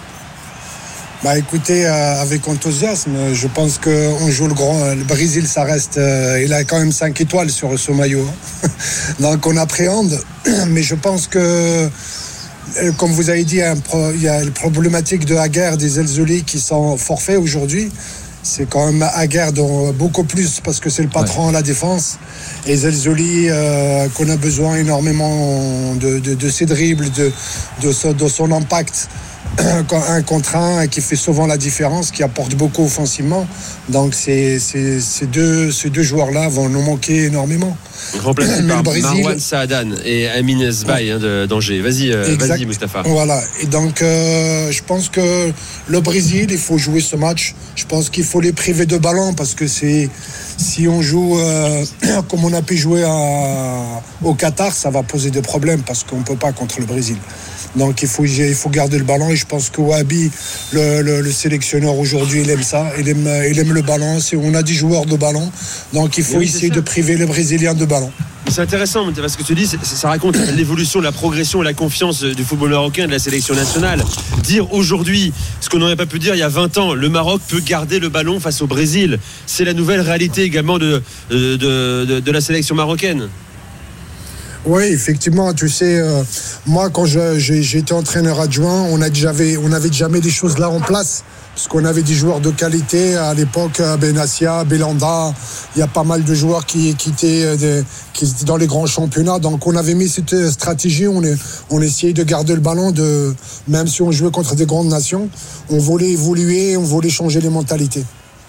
Bah écoutez, euh, avec enthousiasme, je pense qu'on joue le grand. Le Brésil, ça reste. Euh, il a quand même cinq étoiles sur ce maillot. Hein. Donc on appréhende. Mais je pense que, euh, comme vous avez dit, il y a, pro, il y a la problématique de Aguerd, des Ezzalzouli qui sont forfaits aujourd'hui. C'est quand même Aguerd beaucoup plus parce que c'est le patron ouais. à la défense. Et Ezzalzouli, euh, qu'on a besoin énormément de, de, de ses dribbles, de, de, son, de son impact. Un contre un qui fait souvent la différence, qui apporte beaucoup offensivement. Donc c'est, c'est, ces, deux, ces deux joueurs-là vont nous manquer énormément. Remplacé par Brésil... Marwan Saadan et Amin Esbaï hein, d'Angers. Vas-y, euh, vas-y Mustapha. Voilà. Et donc euh, je pense que le Brésil, il faut jouer ce match. Je pense qu'il faut les priver de ballon parce que c'est, si on joue euh, comme on a pu jouer à, au Qatar, ça va poser des problèmes parce qu'on ne peut pas contre le Brésil. Donc il faut, il faut garder le ballon et je pense que Ouabi, le, le, le sélectionneur aujourd'hui, il aime ça, il aime, il aime le ballon. C'est, on a dix joueurs de ballon, donc il faut oui, essayer de priver les Brésiliens de ballon. C'est intéressant parce que tu dis, ça raconte l'évolution, la progression, la confiance du football marocain, de la sélection nationale. Dire aujourd'hui, ce qu'on n'aurait pas pu dire il y a vingt ans, le Maroc peut garder le ballon face au Brésil. C'est la nouvelle réalité également de, de, de, de la sélection marocaine. Oui, effectivement, tu sais, euh, moi quand je, j'ai, j'ai été entraîneur adjoint, on, a déjà, on avait déjà mis des choses là en place, parce qu'on avait des joueurs de qualité à l'époque, Benassia, Belanda, il y a pas mal de joueurs qui, qui, étaient, des, qui étaient dans les grands championnats, donc on avait mis cette stratégie, on, est, on essayait de garder le ballon, de, même si on jouait contre des grandes nations, on voulait évoluer, on voulait changer les mentalités.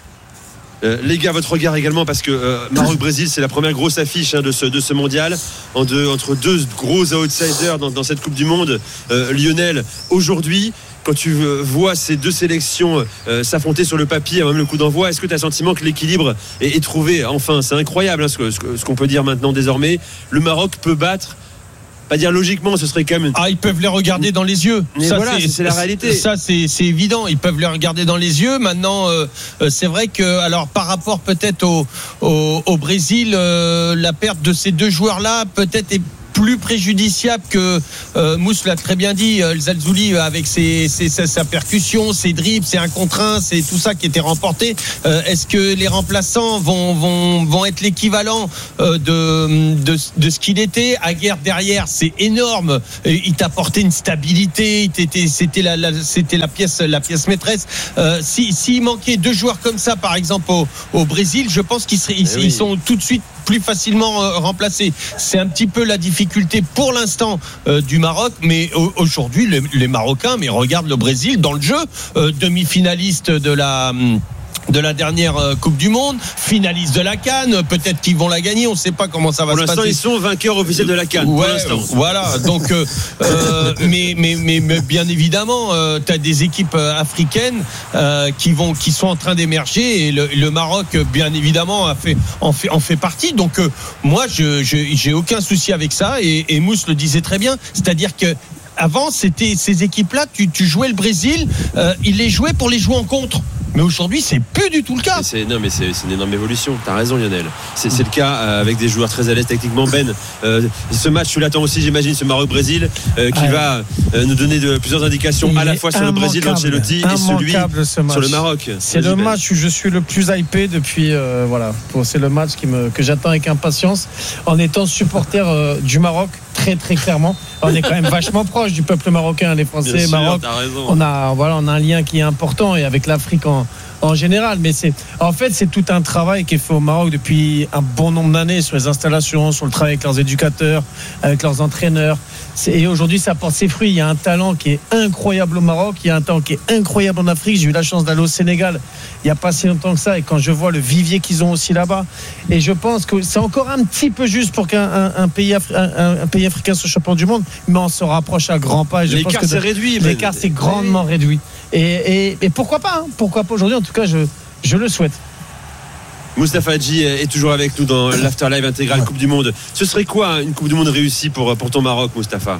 Euh, les gars, votre regard également, parce que euh, Maroc-Brésil, c'est la première grosse affiche hein, de, ce, de ce mondial, en deux, entre deux gros outsiders dans, dans cette Coupe du Monde. Euh, Lionel, aujourd'hui, quand tu vois ces deux sélections euh, s'affronter sur le papier, même le coup d'envoi, est-ce que tu as le sentiment que l'équilibre est, est trouvé? Enfin, c'est incroyable hein, ce, ce, ce qu'on peut dire maintenant désormais. Le Maroc peut battre. Pas dire logiquement, ce serait quand même. Ah, ils peuvent les regarder dans les yeux. Mais ça, voilà, c'est, c'est la réalité. Ça, c'est, c'est évident. Ils peuvent les regarder dans les yeux. Maintenant, euh, c'est vrai que, alors, par rapport peut-être au, au, au Brésil, euh, la perte de ces deux joueurs-là peut-être est plus préjudiciable que euh, Mousse l'a très bien dit, euh, Zalzouli avec ses, ses, sa, sa percussion, ses dribbles, ses un contre un, c'est tout ça qui était remporté. Euh, est-ce que les remplaçants vont, vont, vont être l'équivalent euh, de, de, de ce qu'il était? Aguerd derrière, c'est énorme. Il t'apportait une stabilité, il t'était, c'était, la, la, c'était la, pièce, la pièce maîtresse. Euh, si, s'il manquait deux joueurs comme ça, par exemple, au, au Brésil, je pense qu'ils seraient, ils, oui. ils sont tout de suite plus facilement euh, remplacés. C'est un petit peu la difficulté pour l'instant euh, du Maroc, mais au, aujourd'hui les, les Marocains, mais regarde le Brésil dans le jeu, euh, demi-finaliste de la hum, de la dernière Coupe du Monde, finaliste de la CAN, peut-être qu'ils vont la gagner, on ne sait pas comment ça va pour se passer. Pour l'instant, ils sont vainqueurs officiels de la CAN. Ouais, pour l'instant. Voilà, donc, euh, euh, mais, mais, mais, mais bien évidemment, euh, tu as des équipes africaines euh, qui, vont, qui sont en train d'émerger et le, le Maroc, bien évidemment, a fait, en, fait, en fait partie. Donc, euh, moi, je, je, j'ai aucun souci avec ça et, et Mousse le disait très bien, c'est-à-dire que avant, c'était ces équipes-là, tu, tu jouais le Brésil, euh, ils les jouaient pour les jouer en contre. Mais aujourd'hui, c'est plus du tout le cas. C'est, non, mais c'est, c'est une énorme évolution. T'as raison, Lionel. C'est, c'est le cas euh, avec des joueurs très à l'aise techniquement. Ben, euh, ce match, tu l'attends aussi, j'imagine, ce Maroc-Brésil, euh, qui ah, va euh, nous donner de, plusieurs indications à la fois sur le Brésil d'Ancelotti et celui sur le Maroc. C'est Vas-y, le Ben. match où je suis le plus hypé depuis. Euh, voilà, c'est le match qui me, que j'attends avec impatience, en étant supporter euh, du Maroc. Très très clairement, on est quand même vachement proche du peuple marocain, les Français, Bien sûr, Maroc. On a voilà, on a un lien qui est important et avec l'Afrique en, en général. Mais c'est en fait c'est tout un travail qui est fait au Maroc depuis un bon nombre d'années sur les installations, sur le travail avec leurs éducateurs, avec leurs entraîneurs. C'est, et aujourd'hui ça porte ses fruits. Il y a un talent qui est incroyable au Maroc, il y a un talent qui est incroyable en Afrique. J'ai eu la chance d'aller au Sénégal il n'y a pas si longtemps que ça, et quand je vois le vivier qu'ils ont aussi là-bas, et je pense que c'est encore un petit peu juste pour qu'un un, un pays, Afri- un, un pays africain soit champion du monde, mais on se rapproche à grands pas. Et je l'écart pense que c'est réduit. L'écart c'est grandement réduit. Et, et, et pourquoi pas hein, pourquoi pas aujourd'hui, en tout cas je, je le souhaite. Moustapha Hadji est toujours avec nous dans l'Afterlive intégral Coupe du Monde. Ce serait quoi une Coupe du Monde réussie pour, pour ton Maroc, Moustapha?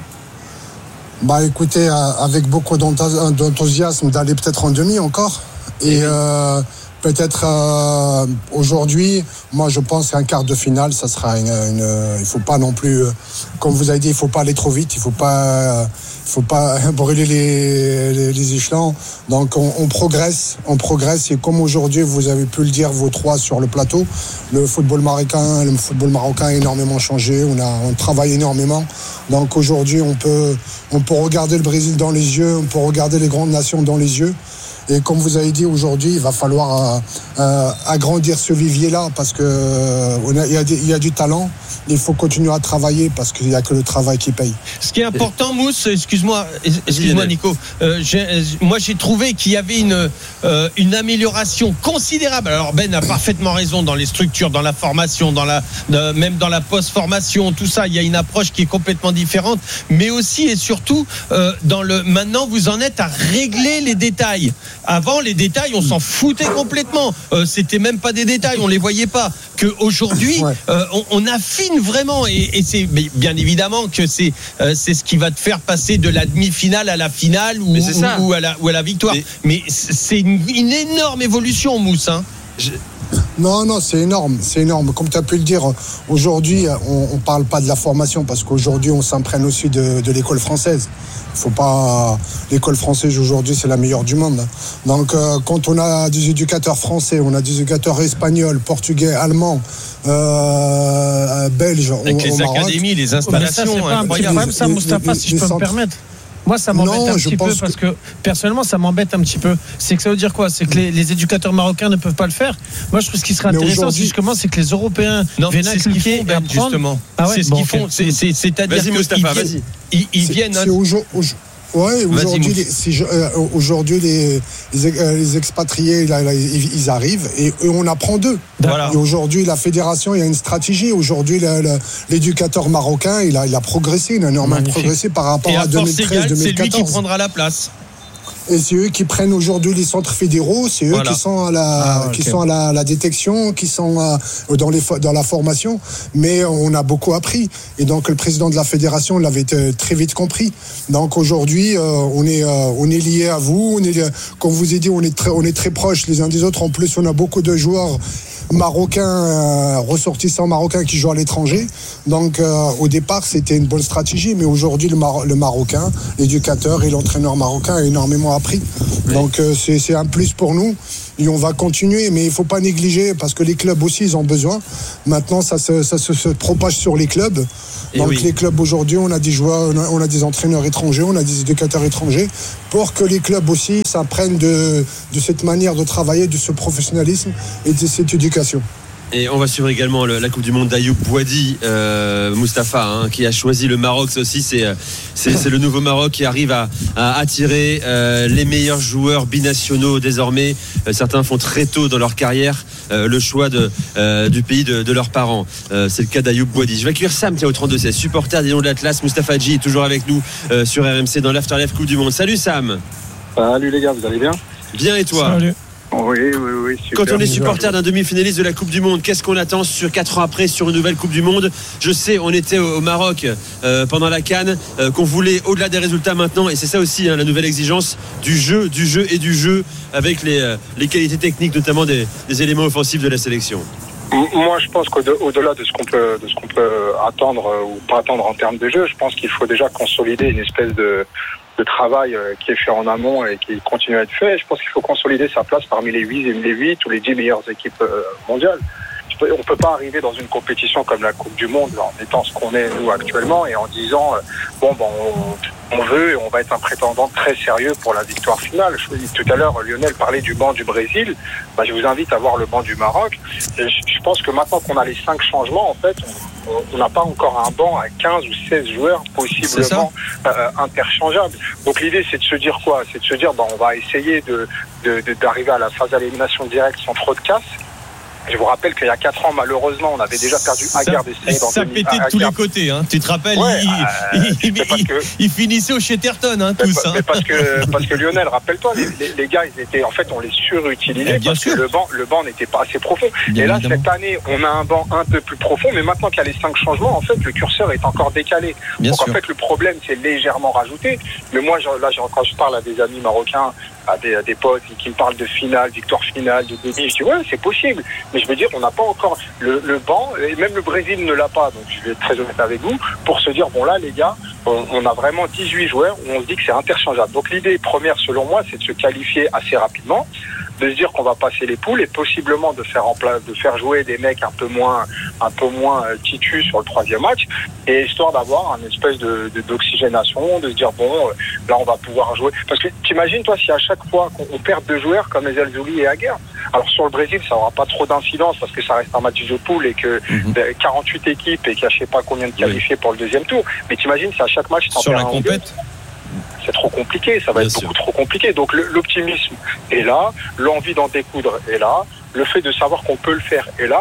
Bah écoutez, avec beaucoup d'enthousiasme d'aller peut-être en demi encore. Et euh, peut-être euh, aujourd'hui, moi je pense qu'un quart de finale, ça sera une, une, il ne faut pas non plus, comme vous avez dit, il ne faut pas aller trop vite, il ne faut pas, il faut pas brûler les, les, les échelons. Donc on, on progresse, on progresse. Et comme aujourd'hui, vous avez pu le dire, vos trois sur le plateau, le football marocain, le football marocain a énormément changé. On a, on travaille énormément. Donc aujourd'hui, on peut, on peut regarder le Brésil dans les yeux, on peut regarder les grandes nations dans les yeux. Et comme vous avez dit aujourd'hui, il va falloir euh, euh, agrandir ce vivier-là parce que euh, il y a des, il y a du talent. Il faut continuer à travailler parce qu'il n'y a que le travail qui paye. Ce qui est important, Mousse, excuse-moi, excuse-moi Nico, euh, j'ai, moi j'ai trouvé qu'il y avait une, euh, une amélioration considérable. Alors Ben a parfaitement raison dans les structures, dans la formation, dans la, de, même dans la post-formation, tout ça, il y a une approche qui est complètement différente, mais aussi et surtout, euh, dans le, maintenant vous en êtes à régler les détails. Avant, les détails, on s'en foutait complètement. Euh, c'était même pas des détails, on les voyait pas. Que aujourd'hui, ouais. euh, on, on affine vraiment, et, et c'est bien évidemment que c'est euh, c'est ce qui va te faire passer de la demi-finale à la finale ou, ou, ou, à, la, ou à la victoire. Mais, Mais c'est une, une énorme évolution, Mousse. Hein. Je... Non, non, c'est énorme, c'est énorme. Comme tu as pu le dire, aujourd'hui, on ne parle pas de la formation parce qu'aujourd'hui, on s'imprègne aussi de, de l'école française. Faut pas. L'école française aujourd'hui, c'est la meilleure du monde. Donc, euh, quand on a des éducateurs français, on a des éducateurs espagnols, portugais, allemands, euh, belges, avec au, les au Maroc. académies, les installations, c'est pas un petit problème, ça, Moustapha, si je peux me permettre. Moi, ça m'embête non, un petit peu parce que... que personnellement, ça m'embête un petit peu. C'est que ça veut dire quoi? C'est que les, les éducateurs marocains ne peuvent pas le faire. Moi, je trouve ce qui serait intéressant, c'est justement, c'est que les Européens non, viennent inculquer et apprendre. Justement, ah ouais, c'est ce bon, qu'ils okay. font. C'est, c'est, c'est-à-dire vas-y, Moustapha, vas-y. Ils, ils viennent. C'est, c'est aujourd'hui, ouais, aujourd'hui, les, si je, euh, aujourd'hui les, les, les expatriés, là, là, ils, ils arrivent et, et on apprend d'eux. Voilà. Et aujourd'hui, la fédération, il y a une stratégie. Aujourd'hui, le, le, l'éducateur marocain, il a, il a progressé, il a énormément Magnifique. progressé par rapport et à, à deux mille treize deux mille quatorze. C'est lui qui prendra la place. Et c'est eux qui prennent aujourd'hui les centres fédéraux, c'est eux voilà. qui sont à la, ah, okay. qui sont à la, la détection, qui sont à, dans, les, dans la formation. Mais on a beaucoup appris. Et donc le président de la fédération l'avait très vite compris. Donc aujourd'hui, euh, on est, euh, on est liés à vous. On est, comme vous ai dit, on est très, on est très proches les uns des autres. En plus, on a beaucoup de joueurs marocains, euh, ressortissants marocains qui jouent à l'étranger. Donc euh, au départ, c'était une bonne stratégie. Mais aujourd'hui, le, Mar- le Marocain, l'éducateur et l'entraîneur marocain a énormément appris. Oui. Donc euh, c'est, c'est un plus pour nous et on va continuer, mais il ne faut pas négliger parce que les clubs aussi ils ont besoin. Maintenant ça se, ça se, se propage sur les clubs. Et donc oui. les clubs aujourd'hui, on a des joueurs, on a des entraîneurs étrangers, on a des éducateurs étrangers pour que les clubs aussi s'apprennent de, de cette manière de travailler, de ce professionnalisme et de cette éducation. Et on va suivre également le, la Coupe du Monde d'Ayoub Bouadi, euh, Moustapha, hein, qui a choisi le Maroc. Ça aussi, c'est, c'est, c'est le nouveau Maroc qui arrive à, à attirer euh, les meilleurs joueurs binationaux désormais. Euh, certains font très tôt dans leur carrière euh, le choix de, euh, du pays de, de leurs parents. Euh, c'est le cas d'Ayoub Bouadi. Je vais accueillir Sam qui est au trente-deux seize, supporter des Lions de l'Atlas. Moustapha Hadji est toujours avec nous euh, sur R M C dans l'Afterlife Coupe du Monde. Salut Sam. Salut les gars, vous allez bien? Bien et toi? Salut. Oui, oui, oui. Super. Quand on est supporter d'un demi-finaliste de la Coupe du Monde, qu'est-ce qu'on attend sur quatre ans après sur une nouvelle Coupe du Monde? Je sais, on était au Maroc euh, pendant la CAN, euh, qu'on voulait au-delà des résultats maintenant, et c'est ça aussi hein, la nouvelle exigence du jeu, du jeu et du jeu avec les, euh, les qualités techniques, notamment des, des éléments offensifs de la sélection. Moi, je pense qu'au-delà de ce qu'on peut, de ce qu'on peut attendre ou pas attendre en termes de jeu, je pense qu'il faut déjà consolider une espèce de de travail qui est fait en amont et qui continue à être fait. Je pense qu'il faut consolider sa place parmi les huit, les huit ou les dix meilleures équipes mondiales. On ne peut pas arriver dans une compétition comme la Coupe du Monde en étant ce qu'on est nous actuellement et en disant bon ben on, on veut et on va être un prétendant très sérieux pour la victoire finale. Je, tout à l'heure Lionel parlait du banc du Brésil. Ben, je vous invite à voir le banc du Maroc. Et je, je pense que maintenant qu'on a les cinq changements, en fait, on n'a pas encore un banc à quinze ou seize joueurs possiblement euh, interchangeables. Donc l'idée c'est de se dire quoi? C'est de se dire ben, on va essayer de, de, de, d'arriver à la phase d'élimination directe sans trop de casse. Je vous rappelle qu'il y a quatre ans, malheureusement, on avait déjà perdu Aguerd d'essayer dans ça pétait de tous les côtés, hein. Tu te rappelles, ouais, il, euh, il, il, que... il finissait au Chetterton, hein, tous. Mais, hein. mais parce que parce que Lionel, rappelle-toi, les, les, les gars, ils étaient, en fait, on les surutilisait parce sûr. que le banc, le banc n'était pas assez profond. Bien Et là, évidemment. Cette année, on a un banc un peu plus profond, mais maintenant qu'il y a les cinq changements, en fait, le curseur est encore décalé. Bien Donc sûr. En fait, le problème, c'est légèrement rajouté. Mais moi, là, quand je parle à des amis marocains, à des, à des potes qui me parlent de finale, victoire finale, de demi, je dis ouais, c'est possible. Mais je veux dire, on n'a pas encore le, le banc, et même le Brésil ne l'a pas, donc je vais être très honnête avec vous, pour se dire, bon là les gars, on, on a vraiment dix-huit joueurs où on se dit que c'est interchangeable. Donc l'idée première selon moi, c'est de se qualifier assez rapidement, de se dire qu'on va passer les poules et possiblement de faire en place, de faire jouer des mecs un peu moins, un peu moins euh, titus sur le troisième match, et histoire d'avoir une espèce de, de d'oxygénation, de se dire bon, euh, là on va pouvoir jouer. Parce que t'imagines toi si à chaque fois qu'on perd deux joueurs comme El Zouli et Aguerd, alors sur le Brésil ça aura pas trop d'incidence parce que ça reste un match de poule et que mm-hmm. quarante-huit équipes et qu'il y a je sais pas combien de qualifiés oui. pour le deuxième tour. Mais t'imagines si à chaque match t'en sur perds la un compète. C'est trop compliqué, ça va Bien être sûr. beaucoup trop compliqué. Donc le, l'optimisme est là, l'envie d'en découdre est là, le fait de savoir qu'on peut le faire est là.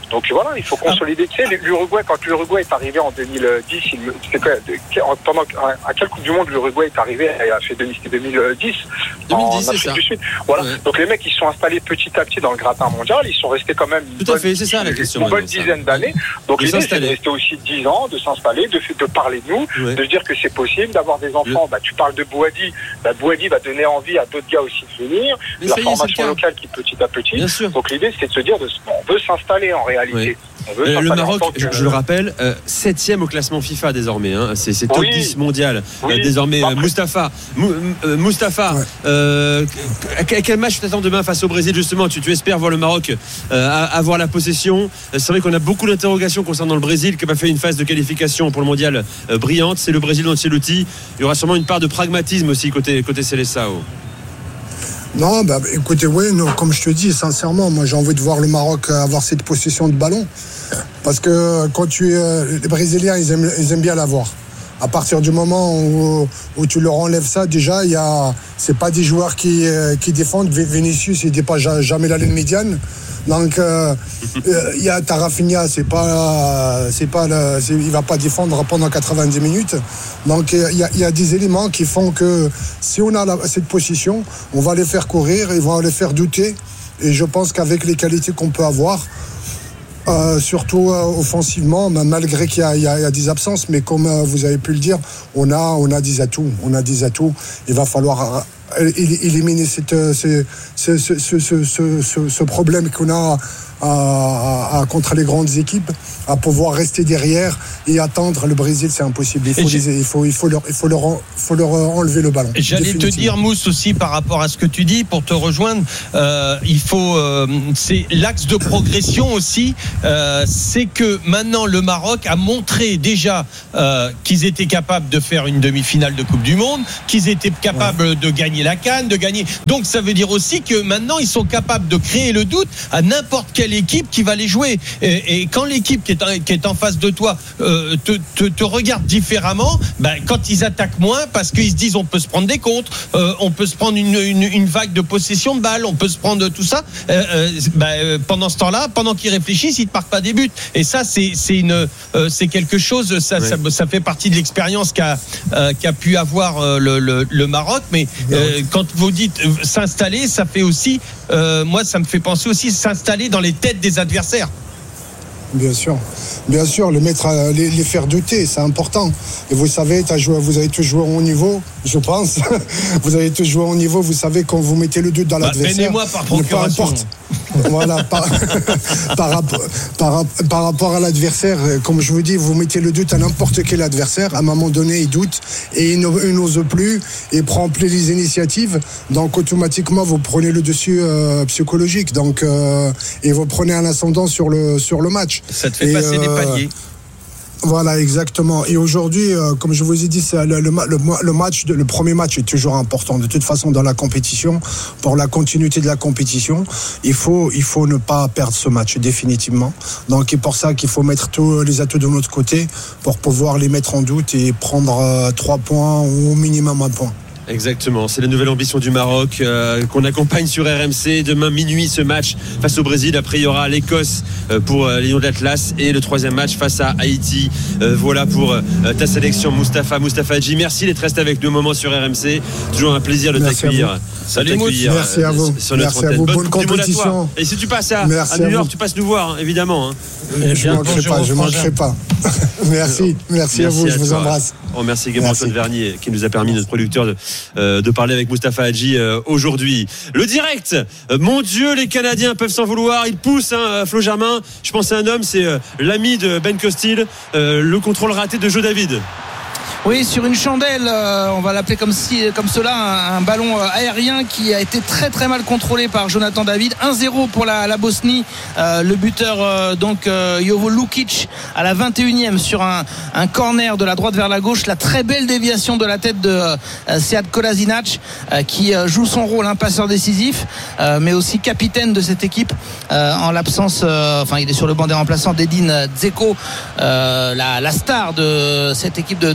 Donc voilà, il faut consolider. Tu sais, l'Uruguay, quand l'Uruguay est arrivé en deux mille dix, il, c'est quoi, pendant, à quelle Coupe du Monde l'Uruguay est arrivé? Il a fait deux mille dix, deux mille dix en Afrique du Sud. Voilà. Ouais. Donc les mecs, ils sont installés petit à petit dans le gratin mondial. Ils sont restés quand même une, Tout à bonne, fait, c'est ça, la question, une bonne dizaine d'années. Donc l'idée, c'est de rester aussi dix ans, de s'installer, de, de parler de nous, ouais. de se dire que c'est possible, d'avoir des enfants. Le... Bah, tu parles de Bouhaddi. Bah, Bouhaddi va donner envie à d'autres gars aussi de venir. Mais la formation est, locale qui petit à petit. Bien sûr. Donc l'idée, c'est de se dire, de, on veut s'installer en réalité. Oui. Euh, le Maroc, que... je, je le rappelle, euh, septième au classement FIFA désormais. Hein. C'est, c'est top oui. dix mondial. Oui. Euh, désormais, euh, Mustapha. Mou, euh, Mustapha, ouais. euh, à quel match tu t'attends demain face au Brésil justement? tu, tu espères voir le Maroc euh, avoir la possession? C'est vrai qu'on a beaucoup d'interrogations concernant le Brésil qui n'a pas fait une phase de qualification pour le mondial euh, brillante. C'est le Brésil d'Ancelotti. Il y aura sûrement une part de pragmatisme aussi côté, côté Seleção. Non, bah, écoutez, oui, non, comme je te dis, sincèrement, moi j'ai envie de voir le Maroc avoir cette possession de ballon. Parce que quand tu euh, les Brésiliens, ils aiment, ils aiment bien l'avoir. À partir du moment où, où tu leur enlèves ça, déjà, il y a, c'est pas des joueurs qui, euh, qui défendent. Vinicius, il dépasse jamais la ligne médiane. Donc, euh, il y a Rafinha, c'est pas, c'est pas, le, c'est, il va pas défendre pendant quatre-vingt-dix minutes. Donc, il y a, il y a des éléments qui font que si on a la, cette position, on va les faire courir, ils vont les faire douter. Et je pense qu'avec les qualités qu'on peut avoir, Euh, surtout euh, offensivement, malgré qu'il y a, il y a, il y a des absences, mais comme euh, vous avez pu le dire, on a, on a des atouts, on a des atouts. Il va falloir euh, éliminer cette, ce, ce, ce, ce, ce, ce, ce problème qu'on a à, à, à, contre les grandes équipes, à pouvoir rester derrière et attendre. Le Brésil, c'est impossible. Il faut, les, il faut, il faut, leur, il faut, leur, faut leur enlever le ballon. J'allais te dire, Mousse, aussi par rapport à ce que tu dis, pour te rejoindre, euh, il faut, euh, c'est l'axe de progression aussi. Euh, c'est que maintenant le Maroc a montré déjà euh, qu'ils étaient capables de faire une demi-finale de Coupe du Monde, qu'ils étaient capables ouais. de gagner la CAN, de gagner. Donc ça veut dire aussi que maintenant ils sont capables de créer le doute à n'importe quelle équipe qui va les jouer. Et, et quand l'équipe qui est, en, qui est en face de toi euh, te, te, te regarde différemment, ben, quand ils attaquent moins, parce qu'ils se disent on peut se prendre des contres, euh, on peut se prendre une, une, une vague de possession de balle, on peut se prendre tout ça. Euh, euh, ben, pendant ce temps-là, pendant qu'ils réfléchissent, ils ne marquent pas des buts. Et ça, c'est, c'est, une, euh, c'est quelque chose. Ça, ouais. ça, ça fait partie de l'expérience qu'a, euh, qu'a pu avoir euh, le, le, le Maroc. Mais euh, quand vous dites euh, s'installer, ça fait aussi. Euh, moi, ça me fait penser aussi s'installer dans les têtes des adversaires. Bien sûr, bien sûr, les mettre, à, les, les faire douter, c'est important. Et vous savez, t'as joué, vous avez tous joué au haut niveau, je pense. Vous avez tous joué au haut niveau, vous savez quand vous mettez le doute dans bah, l'adversaire. Moi par procuration. Peu importe. Voilà, par, par, par, par rapport à l'adversaire, comme je vous dis, vous mettez le doute à n'importe quel adversaire. À un moment donné, il doute et il, il n'ose plus et prend plus les initiatives. Donc automatiquement, vous prenez le dessus euh, psychologique. Donc euh, et vous prenez un ascendant sur le sur le match. Ça te fait et, passer euh, des paliers. Voilà, exactement. Et aujourd'hui, euh, comme je vous ai dit, c'est le, le, le, le match, le premier match est toujours important. De toute façon, dans la compétition, pour la continuité de la compétition, il faut, il faut ne pas perdre ce match définitivement. Donc, c'est pour ça qu'il faut mettre tous les atouts de notre côté pour pouvoir les mettre en doute et prendre euh, trois points ou au minimum un point. Exactement, c'est la nouvelle ambition du Maroc euh, qu'on accompagne sur R M C. Demain minuit ce match face au Brésil. Après il y aura l'Écosse euh, pour euh, les Lions de l'Atlas et le troisième match face à Haïti. Euh, voilà pour euh, ta sélection Mustapha Mustapha Hadji. Merci d'être resté avec nous un moment sur R M C. Toujours un plaisir de Merci t'accueillir. Salut Mousse. Merci à vous. Sur Merci à vous. Bonne, Bonne compétition. Et si tu passes à, à New York, tu passes nous voir hein, évidemment. Hein. Je ne manquerai pas. Je manquerai pas. Merci. Merci, Merci à vous. À je vous embrasse. On remercie également Antoine Vernier qui nous a permis, notre producteur, de, euh, de parler avec Mustapha Hadji euh, aujourd'hui. Le direct, euh, mon Dieu, les Canadiens peuvent s'en vouloir. Ils poussent, hein, Flo Germain. Je pense à un homme, c'est euh, l'ami de Ben Costil, euh, le contrôle raté de Joe David. Oui, sur une chandelle, euh, on va l'appeler comme, si, comme cela, un, un ballon euh, aérien qui a été très très mal contrôlé par Jonathan David. un zéro pour la, la Bosnie. Euh, le buteur, euh, donc euh, Jovo Lukic, à la vingt et unième sur un, un corner de la droite vers la gauche. La très belle déviation de la tête de euh, Sead Kolasinac, euh, qui euh, joue son rôle, un passeur décisif, euh, mais aussi capitaine de cette équipe, euh, en l'absence, euh, enfin il est sur le banc des remplaçants d'Edin Dzeko, euh, la, la star de cette équipe de, de la Bosnie.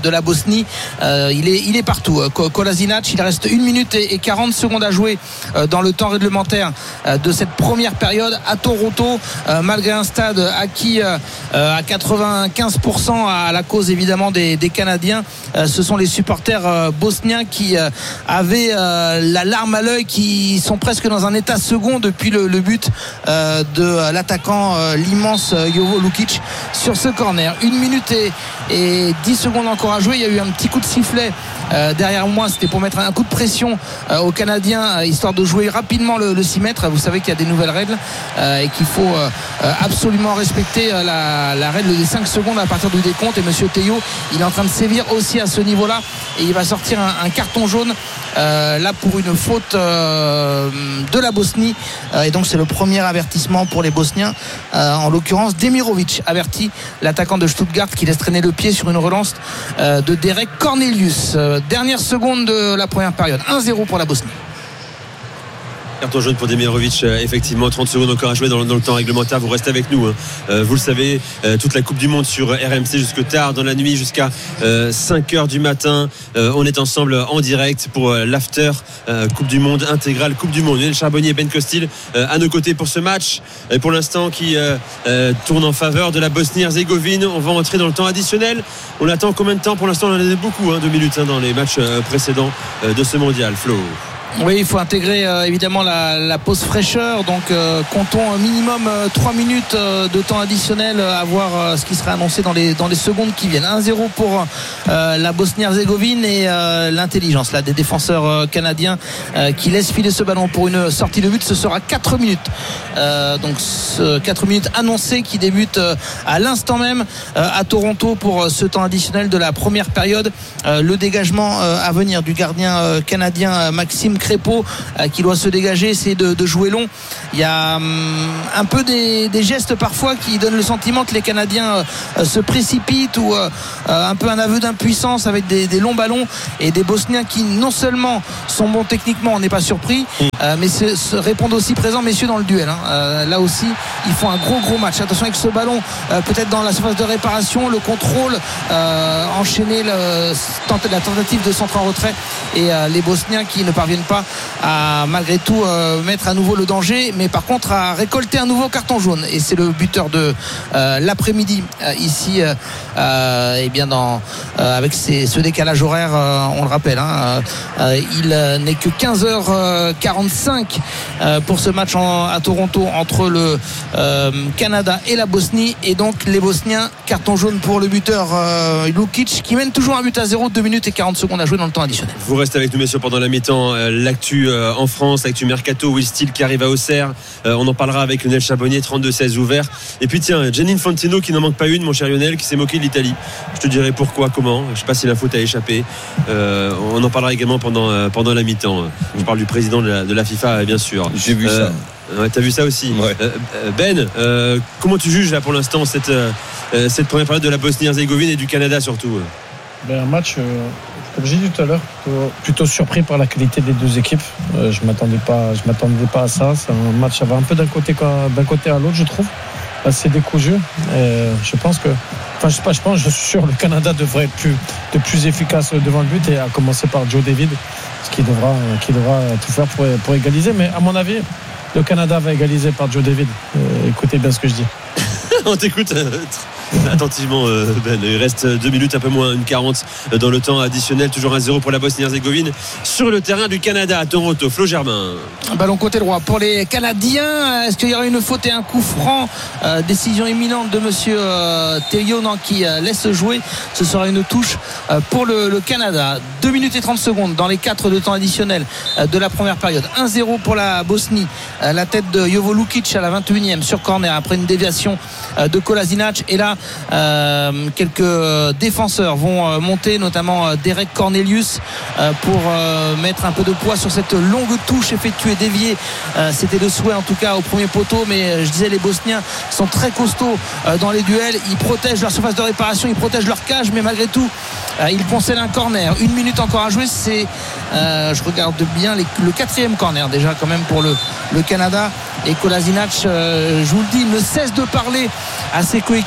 Bosnie. Euh, il est il est partout. Kolasinac, il reste une minute et quarante secondes à jouer dans le temps réglementaire de cette première période à Toronto, malgré un stade acquis à quatre-vingt-quinze pour cent à la cause évidemment des, des Canadiens. Ce sont les supporters bosniens qui avaient la larme à l'œil, qui sont presque dans un état second depuis le, le but de l'attaquant, l'immense Jovo Lukic sur ce corner. Une minute et, et dix secondes encore à jouer. Il y a eu un petit coup de sifflet euh, derrière moi, c'était pour mettre un coup de pression euh, aux Canadiens, euh, histoire de jouer rapidement le, le six mètres. Vous savez qu'il y a des nouvelles règles euh, et qu'il faut euh, absolument respecter euh, la, la règle des cinq secondes à partir du décompte. Et monsieur Théo, il est en train de sévir aussi à ce niveau-là et il va sortir un, un carton jaune euh, là pour une faute euh, de la Bosnie euh, et donc c'est le premier avertissement pour les Bosniens, euh, en l'occurrence Demirovic averti l'attaquant de Stuttgart qui laisse traîner le pied sur une relance euh, de Derek Cornelius. Euh, dernière seconde de la première période, un zéro pour la Bosnie. Carton jaune pour Demirovic, euh, effectivement, trente secondes encore à jouer dans, dans le temps réglementaire. Vous restez avec nous, hein. euh, vous le savez, euh, toute la Coupe du Monde sur R M C jusque tard dans la nuit, jusqu'à euh, cinq heures du matin. Euh, on est ensemble en direct pour euh, l'after euh, Coupe du Monde intégrale, Coupe du Monde. Lionel Charbonnier et Ben Costil euh, à nos côtés pour ce match, et pour l'instant qui euh, euh, tourne en faveur de la Bosnie-Herzégovine. On va entrer dans le temps additionnel. On attend combien de temps? Pour l'instant, on en a beaucoup, hein, deux minutes hein, dans les matchs euh, précédents euh, de ce mondial. Flo. Oui, il faut intégrer euh, évidemment la, la pause fraîcheur, donc euh, comptons minimum euh, trois minutes euh, de temps additionnel euh, à voir euh, ce qui sera annoncé dans les, dans les secondes qui viennent. un zéro pour euh, la Bosnie-Herzégovine et euh, l'intelligence là, des défenseurs euh, canadiens euh, qui laissent filer ce ballon pour une sortie de but. Ce sera quatre minutes, euh, donc ce, quatre minutes annoncées qui débutent euh, à l'instant même euh, à Toronto pour euh, ce temps additionnel de la première période. Euh, le dégagement euh, à venir du gardien euh, canadien euh, Maxime Crépeau euh, qui doit se dégager, essayer de, de jouer long. Il y a hum, un peu des, des gestes parfois qui donnent le sentiment que les Canadiens euh, se précipitent ou euh, un peu un aveu d'impuissance avec des, des longs ballons, et des Bosniens qui non seulement sont bons techniquement, on n'est pas surpris, euh, mais se, se répondent aussi présents, messieurs, dans le duel hein. euh, là aussi ils font un gros gros match. Attention avec ce ballon, euh, peut-être dans la surface de réparation, le contrôle euh, enchaîner le, la tentative de centre en retrait, et euh, les Bosniens qui ne parviennent pas à malgré tout euh, mettre à nouveau le danger, mais par contre à récolter un nouveau carton jaune, et c'est le buteur de euh, l'après-midi euh, ici euh, euh, et bien dans euh, avec ces, ce décalage horaire euh, on le rappelle hein, euh, il euh, n'est que quinze heures quarante-cinq euh, pour ce match en, à Toronto entre le euh, Canada et la Bosnie, et donc les Bosniens, carton jaune pour le buteur euh, Lukic qui mène toujours un but à zéro, deux minutes et quarante secondes à jouer dans le temps additionnel. Vous restez avec nous messieurs pendant la mi-temps. euh, l'actu euh, en France, l'actu Mercato, Will Steele qui arrive à Auxerre, euh, on en parlera avec Lionel Charbonnier, trente-deux seize ouvert. Et puis tiens, Gianni Infantino qui n'en manque pas une, mon cher Lionel, qui s'est moqué de l'Italie. Je te dirai pourquoi, comment, je sais pas si la faute a échappé. euh, on en parlera également pendant, euh, pendant la mi-temps. Je parle du président de la, de la FIFA bien sûr. J'ai vu euh, ça. Ouais, t'as vu ça aussi. Ouais. euh, Ben, euh, comment tu juges là pour l'instant cette, euh, cette première période de la Bosnie-Herzégovine et du Canada surtout? Ben, un match, euh, comme j'ai dit tout à l'heure, plutôt, plutôt surpris par la qualité des deux équipes. Euh, je m'attendais pas, je m'attendais pas à ça. C'est un match qui avait un peu d'un côté, d'un côté à l'autre, je trouve. Assez décousu. Euh, je pense que, enfin, je sais pas, je pense, je suis sûr, le Canada devrait être plus, de plus efficace devant le but, et à commencer par Joe David, qui devra, qui devra tout faire pour, pour égaliser. Mais à mon avis, le Canada va égaliser par Joe David. Euh, écoutez bien ce que je dis. On t'écoute euh, attentivement euh, Ben. Il reste deux minutes, un peu moins, une quarante dans le temps additionnel. Toujours un zéro pour la Bosnie-Herzégovine sur le terrain du Canada à Toronto. Flo Germain. Ballon côté droit pour les Canadiens. Est-ce qu'il y aura une faute et un coup franc? euh, Décision imminente de monsieur euh, Théo non, qui euh, laisse jouer. Ce sera une touche euh, pour le, le Canada. deux minutes et trente secondes dans les quatre de temps additionnel euh, de la première période. un zéro pour la Bosnie. Euh, la tête de Jovo Lukic à la vingt et unième sur corner après une déviation euh, de Kolasinac. Et là euh, quelques défenseurs vont euh, monter, notamment euh, Derek Cornelius euh, pour euh, mettre un peu de poids sur cette longue touche effectuée, déviée. Euh, c'était de souhait en tout cas au premier poteau, mais euh, je disais, les Bosniens sont très costauds euh, dans les duels. Ils protègent leur surface de réparation, ils protègent leur cage, mais malgré tout euh, ils concèdent un corner. Une minute encore à jouer. C'est euh, je regarde bien les, le quatrième corner déjà quand même pour le, le Canada. Et Kolasinac, euh, je vous le dis, ne cesse de parler à ses coéquipiers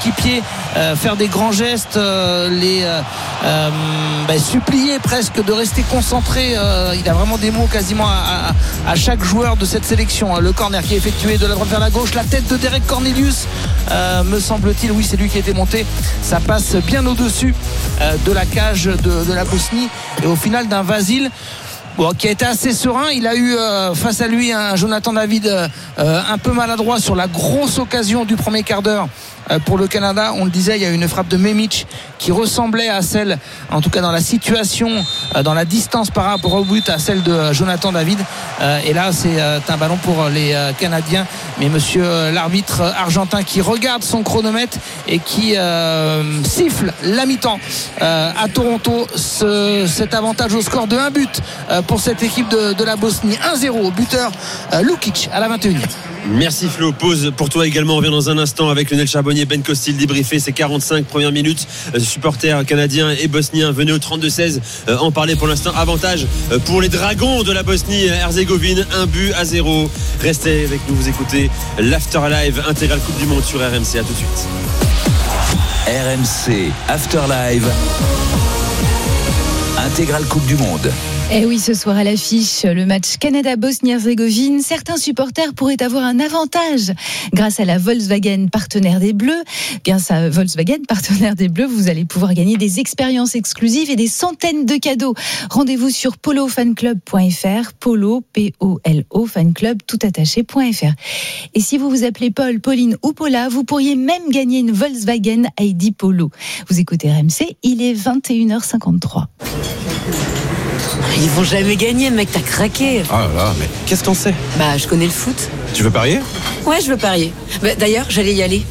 euh, faire des grands gestes, euh, les euh, euh, bah, supplier presque de rester concentré. Euh, il a vraiment des mots quasiment à, à, à chaque joueur de cette sélection. Le corner qui est effectué de la droite vers la gauche, la tête de Derek Cornelius, euh, me semble-t-il, oui, c'est lui qui a été monté. Ça passe bien au-dessus euh, de la cage de, de la Bosnie et au final d'un Vasil. Bon, qui a été assez serein. Il a eu euh, face à lui un Jonathan David euh, un peu maladroit sur la grosse occasion du premier quart d'heure euh, pour le Canada. On le disait, il y a eu une frappe de Memic qui ressemblait à celle, en tout cas dans la situation, euh, dans la distance par rapport au but, à celle de euh, Jonathan David. Euh, et là, c'est euh, un ballon pour les euh, Canadiens. Mais monsieur euh, l'arbitre argentin qui regarde son chronomètre et qui euh, siffle la mi-temps euh, à Toronto. Ce, cet avantage au score de un but euh, pour cette équipe de, de la Bosnie. un zéro, buteur euh, Lukic à la vingt et unième. Merci Flo, pause pour toi également. On revient dans un instant avec Lionel Charbonnier, Ben Costil débriefé ces quarante-cinq premières minutes. Euh, supporters canadiens et bosniens venez au trente-deux seize euh, en parler. Pour l'instant, avantage euh, pour les Dragons de la Bosnie-Herzégovine, un but à zéro. Restez avec nous, vous écoutez l'After Live intégrale Coupe du Monde sur R M C. À tout de suite. R M C After Live intégrale Coupe du Monde. Et oui, ce soir à l'affiche, le match Canada-Bosnie-Herzégovine. Certains supporters pourraient avoir un avantage grâce à la Volkswagen partenaire des Bleus. Grâce à Volkswagen partenaire des Bleus, vous allez pouvoir gagner des expériences exclusives et des centaines de cadeaux. Rendez-vous sur polo fan club point f r, polo, P O L O, fanclub, tout attaché point f r. Et si vous vous appelez Paul, Pauline ou Paula, vous pourriez même gagner une Volkswagen I D Polo. Vous écoutez R M C, il est vingt et une heures cinquante-trois. Ils vont jamais gagner, mec, t'as craqué. Oh là là, mais qu'est-ce qu'on sait? Bah, je connais le foot. Tu veux parier? Ouais, je veux parier. Bah, d'ailleurs, j'allais y aller.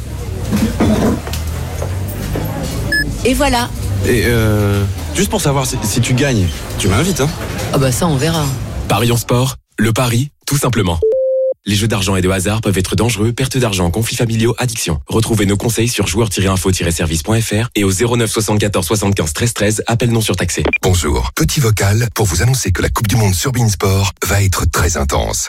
Et voilà. Et euh, juste pour savoir si, si tu gagnes, tu m'invites, hein? Ah bah ça, on verra. Parions sport, le pari, tout simplement. Les jeux d'argent et de hasard peuvent être dangereux, perte d'argent, conflits familiaux, addiction. Retrouvez nos conseils sur joueurs tiret info tiret service point f r et au zéro neuf soixante-quatorze soixante-quinze treize treize, appel non surtaxé. Bonjour, petit vocal pour vous annoncer que la Coupe du Monde sur Beansport va être très intense.